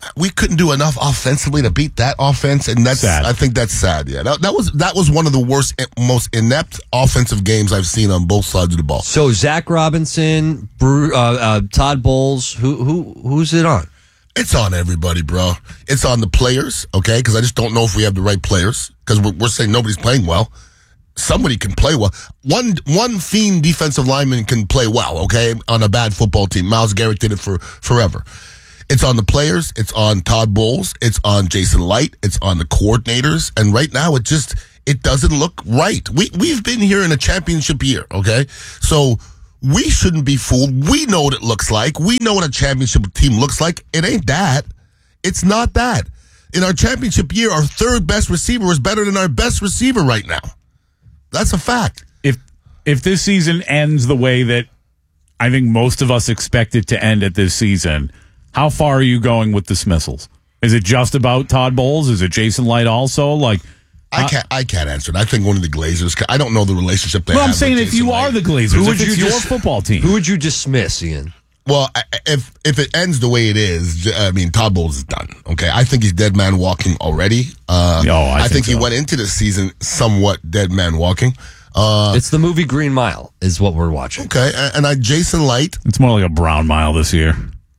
we couldn't do enough offensively to beat that offense, and that's sad. I think that's sad. Yeah, that, that was that was one of the worst, most inept offensive games I've seen on both sides of the ball. So Zach Robinson, Brew, uh, uh, Todd Bowles, who who who's it on? It's on everybody, bro. It's on the players, okay? Because I just don't know if we have the right players. Because we're, we're saying nobody's playing well. Somebody can play well. One one fiend defensive lineman can play well, okay, on a bad football team. Myles Garrett did it for forever. It's on the players. It's on Todd Bowles. It's on Jason Light. It's on the coordinators. And right now, it just it doesn't look right. We we've been here in a championship year, okay? So we shouldn't be fooled. We know what it looks like. We know what a championship team looks like. It ain't that. It's not that. In our championship year, our third best receiver is better than our best receiver right now. That's a fact. If if this season ends the way that I think most of us expect it to end at this season, how far are you going with dismissals? Is it just about Todd Bowles? Is it Jason Light also? Like, I can't. I can't answer it. I think one of the Glazers. I don't know the relationship they well, have. I'm saying with if Jason you Light. are the Glazers, Who if would it's you your dis- football team, Who would you dismiss, Ian? Well, I- if if it ends the way it is, I mean, Todd Bowles is done. Okay, I think he's dead man walking already. Uh, oh, I, I think, think he so. went into the season somewhat dead man walking. Uh, It's the movie Green Mile is what we're watching. okay, and, and I Jason Light. It's more like a brown mile this year.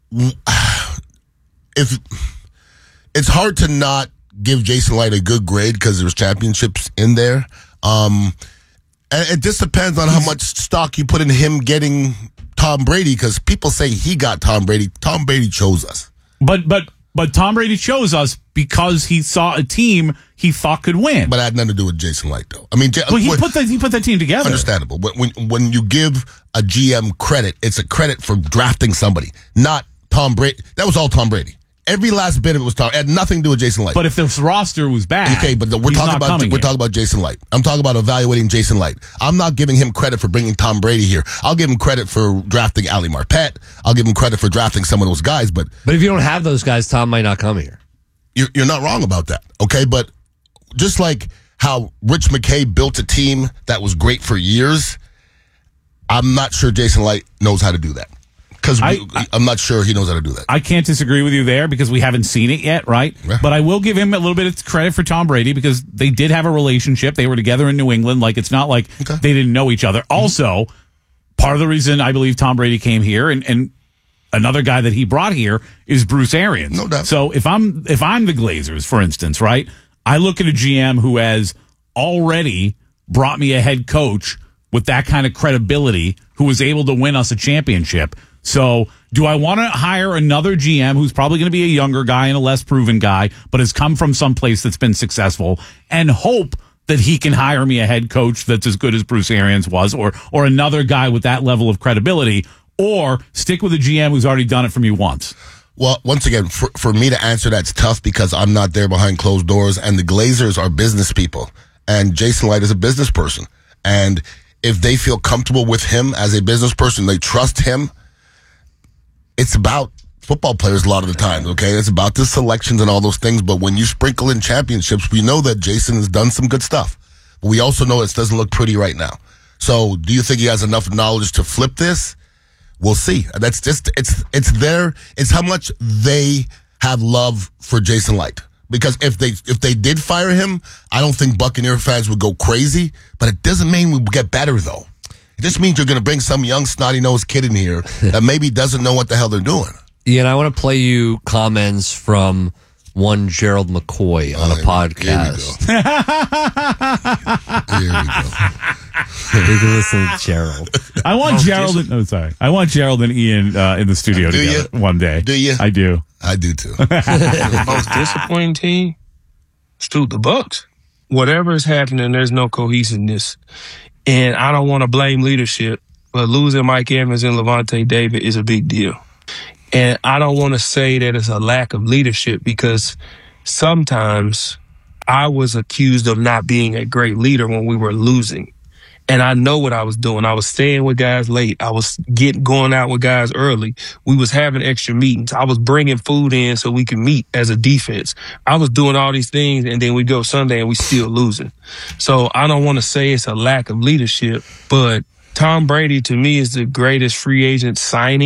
If it's hard to not give Jason Light a good grade because there's championships in there. Um, and it just depends on how much stock you put in him getting Tom Brady, because people say he got Tom Brady. Tom Brady chose us. But but but Tom Brady chose us because he saw a team he thought could win. But it had nothing to do with Jason Light, though. I mean, J- Well, he when- put that he put that team together. understandable. But when when you give a G M credit, it's a credit for drafting somebody, not Tom Brady. That was all Tom Brady. Every last bit of it was Tom. It had nothing to do with Jason Light. But if this roster was bad, Okay, but the, we're he's talking not about coming we're here. talking about Jason Light. I'm talking about evaluating Jason Light. I'm not giving him credit for bringing Tom Brady here. I'll give him credit for drafting Ali Marpet. I'll give him credit for drafting some of those guys. But But if you don't have those guys, Tom might not come here. you're, you're not wrong about that. Okay, but just like how Rich McKay built a team that was great for years, I'm not sure Jason Light knows how to do that. Because I'm not sure he knows how to do that. I can't disagree with you there because we haven't seen it yet, right? Yeah. But I will give him a little bit of credit for Tom Brady because they did have a relationship. They were together in New England. Like, it's not like Okay. they didn't know each other. Also, part of the reason I believe Tom Brady came here and, and another guy that he brought here is Bruce Arians. No doubt. So if I'm if I'm the Glazers, for instance, right, I look at a G M who has already brought me a head coach with that kind of credibility who was able to win us a championship. So do I want to hire another G M who's probably going to be a younger guy and a less proven guy, but has come from some place that's been successful and hope that he can hire me a head coach that's as good as Bruce Arians was, or or another guy with that level of credibility, or stick with a G M who's already done it for me once? Well, once again, for, for me to answer that's tough because I'm not there behind closed doors, and the Glazers are business people, and Jason Light is a business person. And if they feel comfortable with him as a business person, they trust him, it's about football players a lot of the time, okay? It's about the selections and all those things, but when you sprinkle in championships, we know that Jason has done some good stuff. But we also know it doesn't look pretty right now. So do you think he has enough knowledge to flip this? We'll see. That's just, it's it's their, it's how much they have love for Jason Light. Because if they if they did fire him, I don't think Buccaneer fans would go crazy, but it doesn't mean we get better, though. It just means you're going to bring some young snotty-nosed kid in here that maybe doesn't know what the hell they're doing. Ian, I want to play you comments from one Gerald McCoy on a podcast. Here we go. You can listen to Gerald. I want Oh, Gerald. And, oh, sorry. I want Gerald and Ian uh, in the studio Do together you? one day. Do you? I do. I do too. The most disappointing team, Stu, the Bucks. Whatever is happening, there's no cohesiveness. And I don't want to blame leadership, but losing Mike Evans and Levante David is a big deal. And I don't want to say that it's a lack of leadership because sometimes I was accused of not being a great leader when we were losing. And I know what I was doing. I was staying with guys late. I was getting going out with guys early. We was having extra meetings. I was bringing food in so we could meet as a defense. I was doing all these things, and then we go Sunday and we still losing. So I don't want to say it's a lack of leadership, but Tom Brady to me is the greatest free agent signing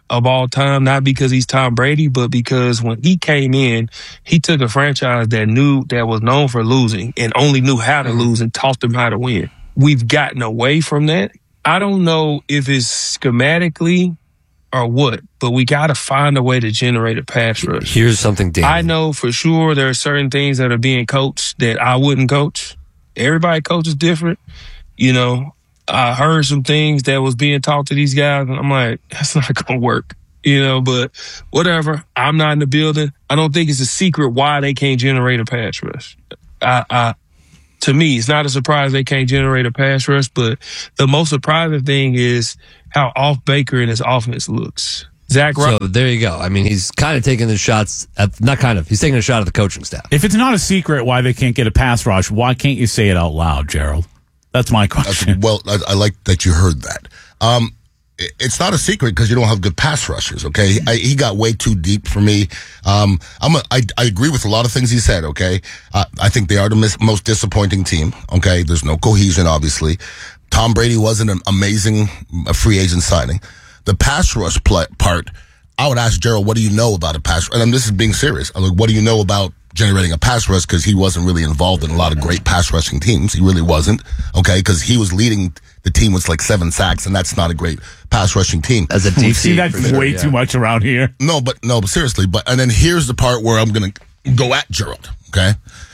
of all time, not because he's Tom Brady, but because when he came in, he took a franchise that knew that was known for losing and only knew how to lose and taught them how to win. We've gotten away from that. I don't know if it's schematically or what, but we got to find a way to generate a pass rush. Here's something, Dan. I know for sure there are certain things that are being coached that I wouldn't coach. Everybody coaches different. You know, I heard some things that was being taught to these guys, and I'm like, that's not going to work. You know, but whatever. I'm not in the building. I don't think it's a secret why they can't generate a pass rush. I, I, to me, it's not a surprise they can't generate a pass rush, but the most surprising thing is how off Baker and his offense looks. Zach So there you go. I mean, he's kind of taking the shots at, not kind of, he's taking a shot at the coaching staff. If it's not a secret why they can't get a pass rush, why can't you say it out loud, Gerald? That's my question. That's, well, I, I like that you heard that. Um, it, it's not a secret because you don't have good pass rushers, okay? I, he got way too deep for me. Um, I'm a, I, I agree with a lot of things he said, okay? Uh, I think they are the mis- most disappointing team, okay? There's no cohesion, obviously. Tom Brady wasn't an amazing uh, free agent signing. The pass rush play, part, I would ask Gerald, what do you know about a pass rush? And I'm, this is being serious. I'm like, what do you know about generating a pass rush? Because he wasn't really involved in a lot of great pass rushing teams. He really wasn't, okay? Because he was leading the team with like seven sacks, and that's not a great pass rushing team. As a D C, see that sure, way yeah. too much around here. No, but no, but seriously. But and then here's the part where I'm going to go at Gerald, okay?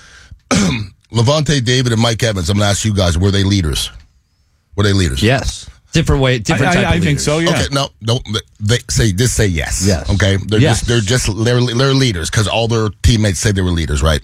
Levante David and Mike Evans, I'm going to ask you guys, were they leaders? Were they leaders? Yes. Different way, different I, type I, I of think leaders. so, yeah. Okay, no, don't they say just say yes. Yes. Okay, they're Yes. just they're just they're, they're leaders because all their teammates say they were leaders, right?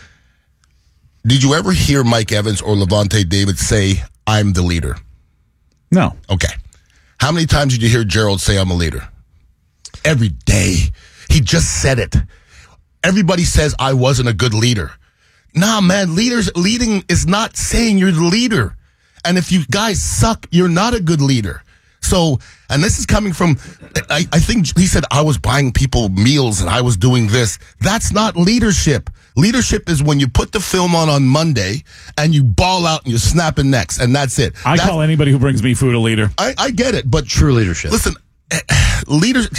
Did you ever hear Mike Evans or Levante David say, "I'm the leader"? No. Okay. How many times did you hear Gerald say, "I'm a leader"? Every day. He just said it. Everybody says I wasn't a good leader. Nah, man, leaders leading is not saying you're the leader. And if you guys suck, you're not a good leader. So, and this is coming from, I, I think he said, I was buying people meals and I was doing this. That's not leadership. Leadership is when you put the film on on Monday and you ball out and you're snapping necks, and that's it. I that's, call anybody who brings me food a leader. I, I get it, but true leadership. Listen, leaders,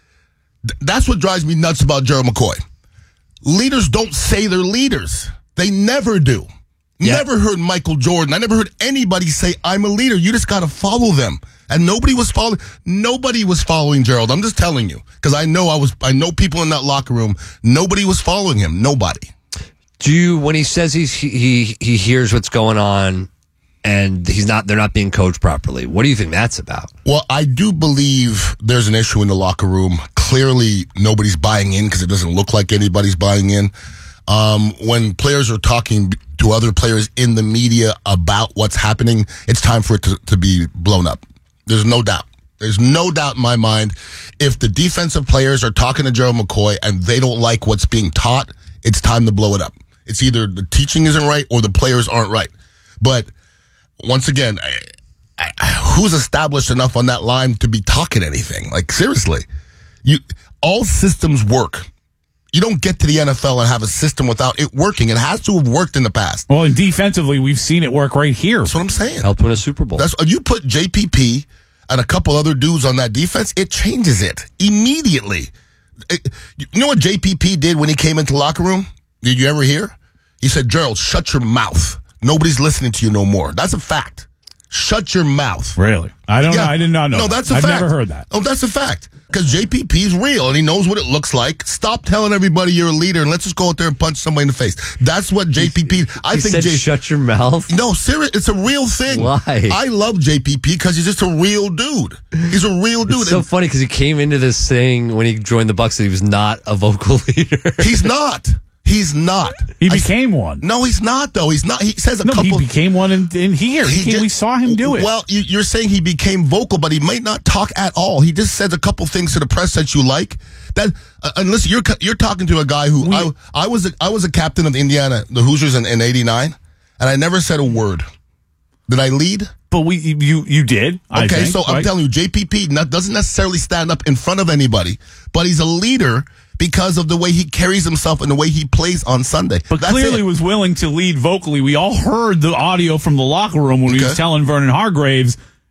that's what drives me nuts about Gerald McCoy. Leaders don't say they're leaders. They never do. Yeah. Never heard Michael Jordan. I never heard anybody say, I'm a leader. You just got to follow them. And nobody was following, nobody was following Gerald. I'm just telling you. Because I know I was, I know people in that locker room. Nobody was following him. Nobody. Do you, when he says he's, he, he hears what's going on and he's not, they're not being coached properly, what do you think that's about? Well, I do believe there's an issue in the locker room. Clearly, nobody's buying in because it doesn't look like anybody's buying in. Um, when players are talking to other players in the media about what's happening, it's time for it to, to be blown up. There's no doubt. There's no doubt in my mind. If the defensive players are talking to Gerald McCoy and they don't like what's being taught, it's time to blow it up. It's either the teaching isn't right or the players aren't right. But once again, I, I, who's established enough on that line to be talking anything? Like, seriously, you all systems work. You don't get to the N F L and have a system without it working. It has to have worked in the past. Well, and defensively, we've seen it work right here. That's what I'm saying. Helped win a Super Bowl. That's you put J P P and a couple other dudes on that defense, it changes it immediately. It, you know what J P P did when he came into the locker room? Did you ever hear? He said, Gerald, shut your mouth. Nobody's listening to you no more. That's a fact. Shut your mouth. Really? I don't Yeah. know. I did not know. No, that. that's a I've fact. never heard that. Oh, that's a fact. Because J P P's real and he knows what it looks like. Stop telling everybody you're a leader and let's just go out there and punch somebody in the face. That's what J P P. I he think. said, J- shut your mouth. No, serious. It's a real thing. Why? I love J P P because he's just a real dude. He's a real dude. It's so And funny because he came into this saying when he joined the Bucs that he was not a vocal leader. he's not. He's not. He I- became one. No, he's not though. He's not. He says a No, couple. he became one in, in here. He He came- just- we saw him do it. Well, you, you're saying he became vocal, but he might not talk at all. He just says a couple things to the press that you like. That uh, unless you're you're talking to a guy who We- I I was a, I was a captain of Indiana, the Hoosiers in, in eighty-nine, and I never said a word. Did I lead? But we you you did. I Okay, think, so I'm right? telling you, J P P not, doesn't necessarily stand up in front of anybody, but he's a leader because of the way he carries himself and the way he plays on Sunday. But That's clearly it. was willing to lead vocally. We all heard the audio from the locker room when he Okay. was telling Vernon Hargraves,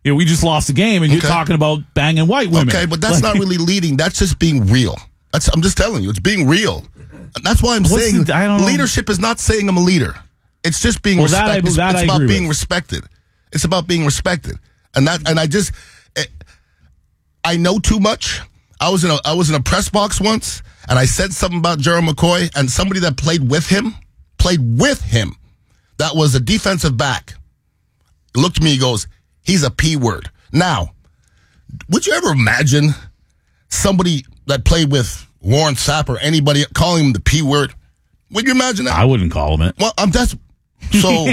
you know, we just lost the game, and Okay. you're talking about banging white women. Okay, but that's Like- not really leading. That's just being real. That's I'm just telling you, it's being real. That's why I'm What's saying the- I don't know. leadership is not saying I'm a leader. It's just being Well, that I- respected. It's, that it's I about agree being with. respected. It's about being respected, and that and I just eh, I know too much. I was in a I was in a press box once, and I said something about Gerald McCoy, and somebody that played with him played with him. That was a defensive back. Looked at me, he goes, "He's a P word." Now, would you ever imagine somebody that played with Warren Sapp or anybody calling him the P word? Would you imagine that? I wouldn't call him it. Well, I'm that's so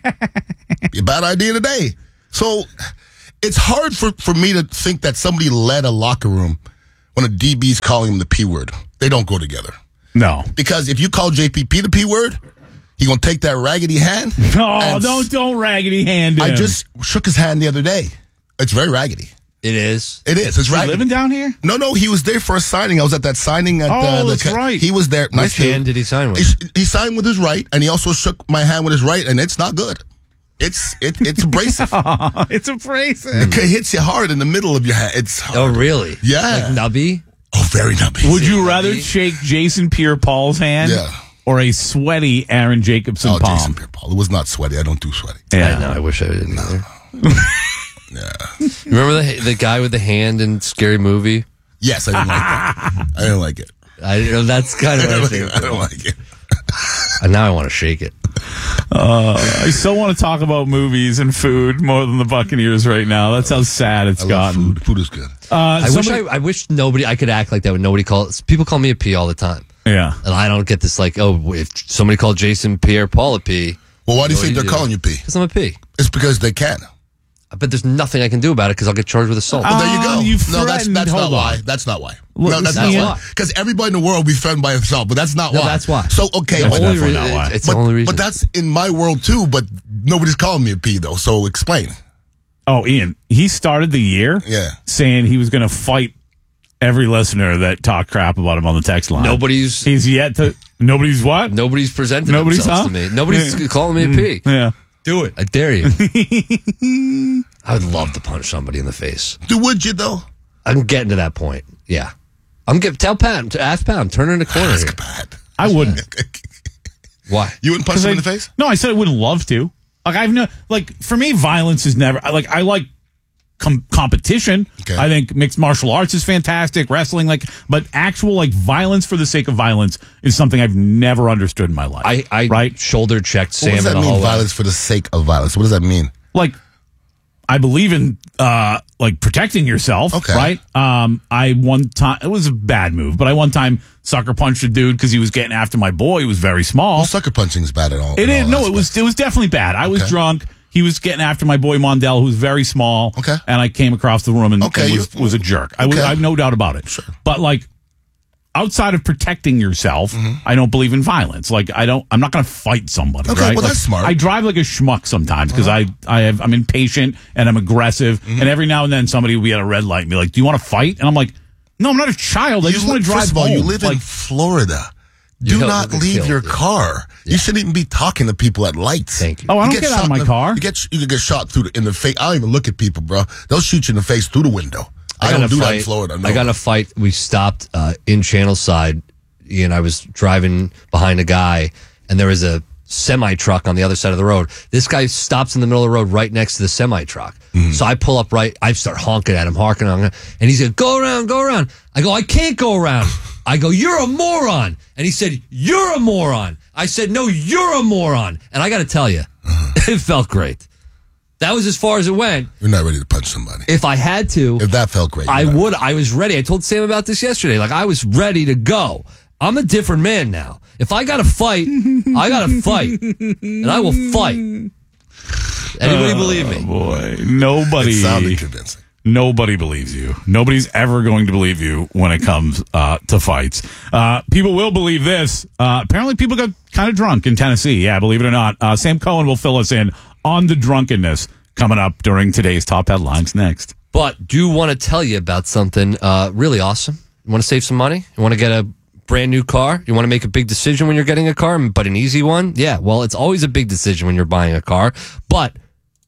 be a bad idea today. So it's hard for, for me to think that somebody led a locker room when a D B's calling him the P word. They don't go together. No. Because if you call J P P the P word, he gonna take that raggedy hand. Oh, and don't don't raggedy hand him. I just shook his hand the other day. It's very raggedy. It is. It is. It's Is he raggedy. living down here? No, no, he was there for a signing. I was at that signing at Oh, uh, the that's right. He was there. Which hand did he sign with? He, he signed with his right, and he also shook my hand with his right, and it's not good. It's it, it's abrasive. It's abrasive. It hits you hard in the middle of your hand. It's hard. Oh, really? Yeah. Like nubby? Oh, very nubby. Would you rather shake Jason Pierre-Paul's hand Yeah. or a sweaty Aaron Jacobson Oh, palm? Jason Pierre-Paul. It was not sweaty. I don't do sweaty. Yeah. I know. I wish I didn't either. Yeah. Remember the the guy with the hand in Scary Movie? Yes, I didn't like that. I didn't like it. I you know, that's kind I of what I don't, think. like, I don't like it. And now I want to shake it. Uh, I still want to talk about movies and food more than the Buccaneers right now. That's how sad it's I love gotten. food. Food is good. Uh, I somebody- wish I, I wish nobody I could act like that when nobody calls. People call me a P all the time, Yeah. and I don't get this like, oh, if somebody called Jason Pierre Paul a P, Well, why do you what think they're do? calling you P? Because I'm a P. It's because they can. But there's nothing I can do about it because I'll get charged with assault. Well, there you go. Oh, you no, that's threatened- that's not hold on. why. That's not why. Look, no, that's that's not why. why. Because everybody in the world will be threatened by himself, but that's not No, why. that's why. So okay, The but, only definitely rea- not why. It's but, the only reason. but that's in my world too. But nobody's calling me a P though. So explain. Oh, Ian, he started the year Yeah. saying he was going to fight every listener that talked crap about him on the text line. Nobody's He's yet to. Nobody's what? nobody's presented Nobody's, themselves huh? to me. Nobody's Yeah. calling me a P. Yeah. Do it. I dare you. I would love to punch somebody in the face. Do would you though? I'm getting to that point. Yeah. I'm get tell Pat, ask Pat, I'm turning the corner here. Ask Pat. I wouldn't. Why? You wouldn't punch 'Cause him I- in the face? No, I said I wouldn't love to. Like I've no like for me, violence is never I like. I like com- competition. Okay. I think mixed martial arts is fantastic. Wrestling, like, but actual like violence for the sake of violence is something I've never understood in my life. I, I right? shoulder checked What Sam does in that the mean? hallway. Violence for the sake of violence. What does that mean? Like, I believe in uh like protecting yourself. Okay. Right. Um. I one time it was a bad move, but I one time sucker punched a dude because he was getting after my boy. He was very small. Well, sucker punching is bad at all. It in is all no, it aspects. was it was definitely bad. I was Okay. drunk. He was getting after my boy Mondell, who's very small. Okay. And I came across the room and, Okay, and was, you- was a jerk. I was Okay. I have no doubt about it. Sure. But like outside of protecting yourself, Mm-hmm. I don't believe in violence. Like I don't I'm not gonna fight somebody. Okay, right? well, Like, that's smart. I drive like a schmuck sometimes because I I have I'm impatient and I'm aggressive. Mm-hmm. And every now and then somebody will be at a red light and be like, do you want to fight? And I'm like, no, I'm not a child. I You just li- want to drive First of all, home. you live in Like, Florida. You Do help not them get leave killed, your yeah. car. You shouldn't even be talking to people at lights. Thank you. Oh, I don't get out shot of my in the- car. You get you can get shot through the, in the face. I don't even look at people, bro. They'll shoot you in the face through the window. I, got don't in a do that fight- in Florida. No. I got in a fight. We stopped uh, in Channel Side, and I was driving behind a guy, and there was a semi truck on the other side of the road. This guy stops in the middle of the road right next to the semi truck. Mm-hmm. So I pull up right. I start honking at him, honking, honking, and he said, "Go around, go around." I go, "I can't go around." I go, "You're a moron," and he said, "You're a moron." I said, "No, you're a moron." And I got to tell you, it felt great. That was as far as it went. You're not ready to punch somebody. If I had to, If that felt great, I you're not. would. I was ready. I told Sam about this yesterday. Like, I was ready to go. I'm a different man now. If I got to fight, I got to fight. And I will fight. Anybody Oh, believe me? Boy, nobody. It sounded convincing. Nobody believes you. Nobody's ever going to believe you when it comes uh, to fights. Uh, people will believe this. Uh, apparently, people got kind of drunk in Tennessee. Yeah, believe it or not. Uh, Sam Cohen will fill us in on the drunkenness coming up during today's top headlines next. But do want to tell you about something uh, really awesome. You want to save some money? You want to get a brand new car? You want to make a big decision when you're getting a car, but an easy one? Yeah, well, it's always a big decision when you're buying a car. But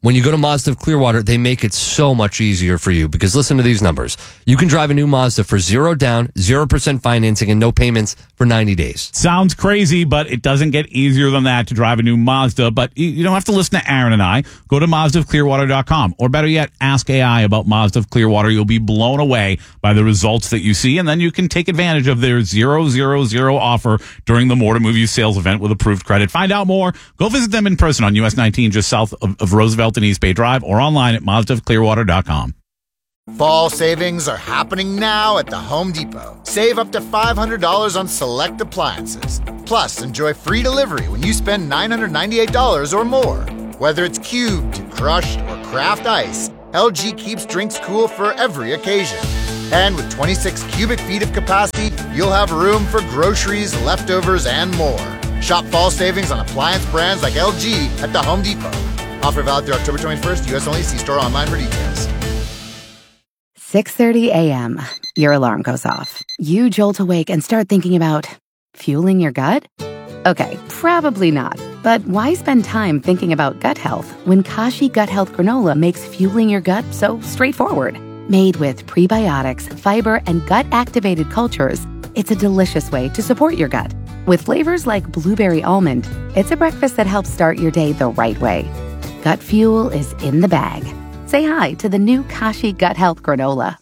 When you go to Mazda of Clearwater, they make it so much easier for you because listen to these numbers. You can drive a new Mazda for zero down, zero percent financing, and no payments for ninety days. Sounds crazy, but it doesn't get easier than that to drive a new Mazda. But you don't have to listen to Aaron and I. Go to Mazda of Clearwater dot com, or better yet, ask A I about Mazda of Clearwater. You'll be blown away by the results that you see, and then you can take advantage of their zero zero zero offer during the More to Move You sales event with approved credit. Find out more. Go visit them in person on U S nineteen, just south of, of Roosevelt and East Bay Drive, or online at Mazda of Clearwater dot com. Fall savings are happening now at the Home Depot. Save up to five hundred dollars on select appliances. Plus, enjoy free delivery when you spend nine hundred ninety-eight dollars or more. Whether it's cubed, crushed, or craft ice, L G keeps drinks cool for every occasion. And with twenty-six cubic feet of capacity, you'll have room for groceries, leftovers, and more. Shop fall savings on appliance brands like L G at the Home Depot. Offer valid through October twenty-first. U S only. See store online for details. six thirty a.m. Your alarm goes off. You jolt awake and start thinking about fueling your gut? Okay, probably not. But why spend time thinking about gut health when Kashi Gut Health Granola makes fueling your gut so straightforward? Made with prebiotics, fiber, and gut-activated cultures, it's a delicious way to support your gut. With flavors like blueberry almond, it's a breakfast that helps start your day the right way. Gut fuel is in the bag. Say hi to the new Kashi Gut Health Granola.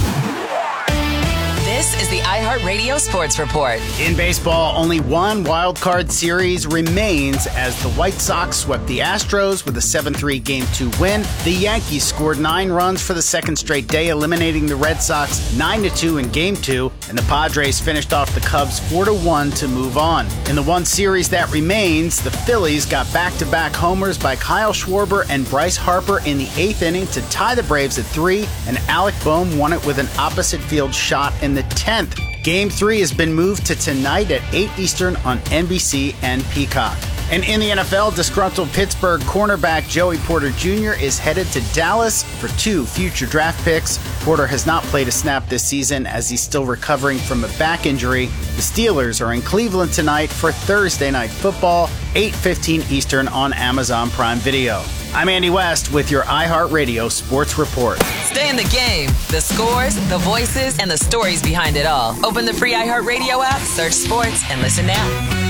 This is the iHeartRadio Sports Report. In baseball, only one wild card series remains as the White Sox swept the Astros with a seven three Game two win. The Yankees scored nine runs for the second straight day, eliminating the Red Sox nine to two in Game two, and the Padres finished off the Cubs four to one to move on. In the one series that remains, the Phillies got back-to-back homers by Kyle Schwarber and Bryce Harper in the eighth inning to tie the Braves at three, and Alec Boehm won it with an opposite field shot in the tenth. Game three has been moved to tonight at eight Eastern on N B C and Peacock. And in the N F L, disgruntled Pittsburgh cornerback Joey Porter Junior is headed to Dallas for two future draft picks. Porter has not played a snap this season as he's still recovering from a back injury. The Steelers are in Cleveland tonight for Thursday Night Football, eight fifteen Eastern on Amazon Prime Video. I'm Andy West with your iHeartRadio Sports Report. Stay in the game. The scores, the voices, and the stories behind it all. Open the free iHeartRadio app, search sports, and listen now.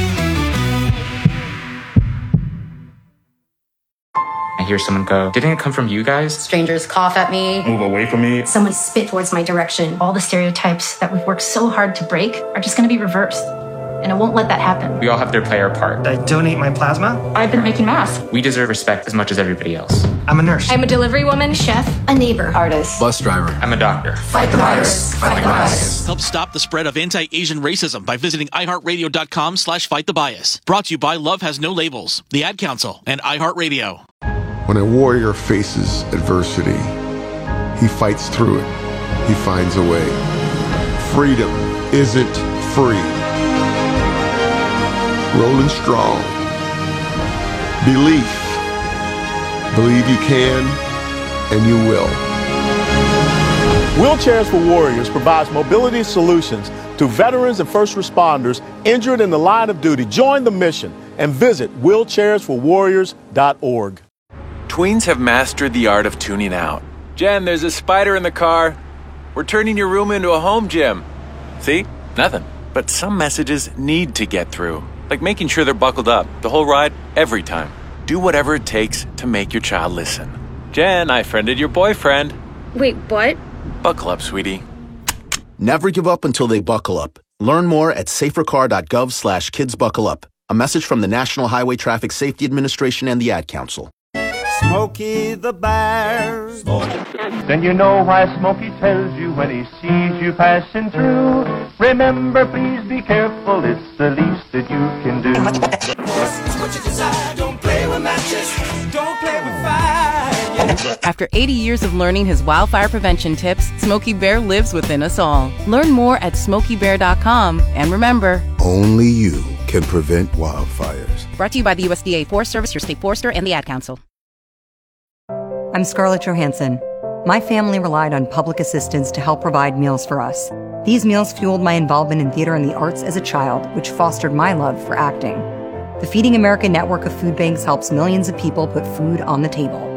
I hear someone go, "Didn't it come from you guys?" Strangers cough at me. Move away from me. Someone spit towards my direction. All the stereotypes that we've worked so hard to break are just going to be reversed. And I won't let that happen. We all have to play our part. I donate my plasma. I've been making masks. We deserve respect as much as everybody else. I'm a nurse. I'm a delivery woman, chef, a neighbor, artist, Bus driver. I'm a doctor. Fight the virus. Fight the bias. Help stop the spread of anti-Asian racism by visiting iHeartRadio.com slash fight the bias. Brought to you by Love Has No Labels, the Ad Council, and iHeartRadio. When a warrior faces adversity, he fights through it. He finds a way. Freedom isn't free. Rolling strong. Belief. Believe you can, and you will. Wheelchairs for Warriors provides mobility solutions to veterans and first responders injured in the line of duty. Join the mission and visit wheelchairs for warriors dot org. Tweens have mastered the art of tuning out. Jen, there's a spider in the car. We're turning your room into a home gym. See? Nothing. But some messages need to get through. Like making sure they're buckled up the whole ride, every time. Do whatever it takes to make your child listen. Jen, I friended your boyfriend. Wait, what? Buckle up, sweetie. Never give up until they buckle up. Learn more at safercar.gov slash kids buckle up. A message from the National Highway Traffic Safety Administration and the Ad Council. Smokey the Bear. Then you know why Smokey tells you when he sees you passing through. Remember, please be careful, it's the least that you can do. It's what you desire, don't play with matches, don't play with fire. After eighty years of learning his wildfire prevention tips, Smokey Bear lives within us all. Learn more at smokey bear dot com, and remember, only you can prevent wildfires. Brought to you by the U S D A Forest Service, your state forester, and the Ad Council. I'm Scarlett Johansson. My family relied on public assistance to help provide meals for us. These meals fueled my involvement in theater and the arts as a child, which fostered my love for acting. The Feeding America network of food banks helps millions of people put food on the table.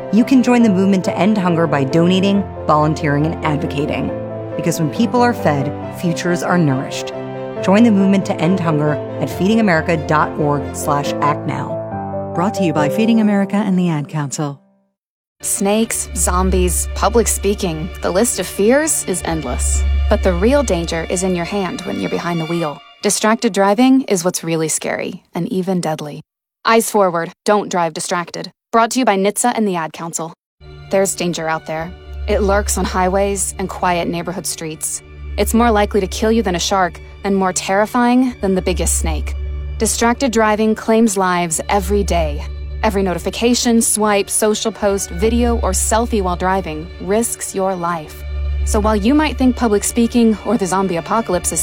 You can join the movement to end hunger by donating, volunteering, and advocating. Because when people are fed, futures are nourished. Join the movement to end hunger at feedingamerica.org slash act now. Brought to you by Feeding America and the Ad Council. Snakes, zombies, public speaking. The list of fears is endless. But the real danger is in your hand when you're behind the wheel. Distracted driving is what's really scary and even deadly. Eyes forward, don't drive distracted. Brought to you by N H T S A and the Ad Council. There's danger out there. It lurks on highways and quiet neighborhood streets. It's more likely to kill you than a shark and more terrifying than the biggest snake. Distracted driving claims lives every day. Every notification, swipe, social post, video, or selfie while driving risks your life. So while you might think public speaking or the zombie apocalypse is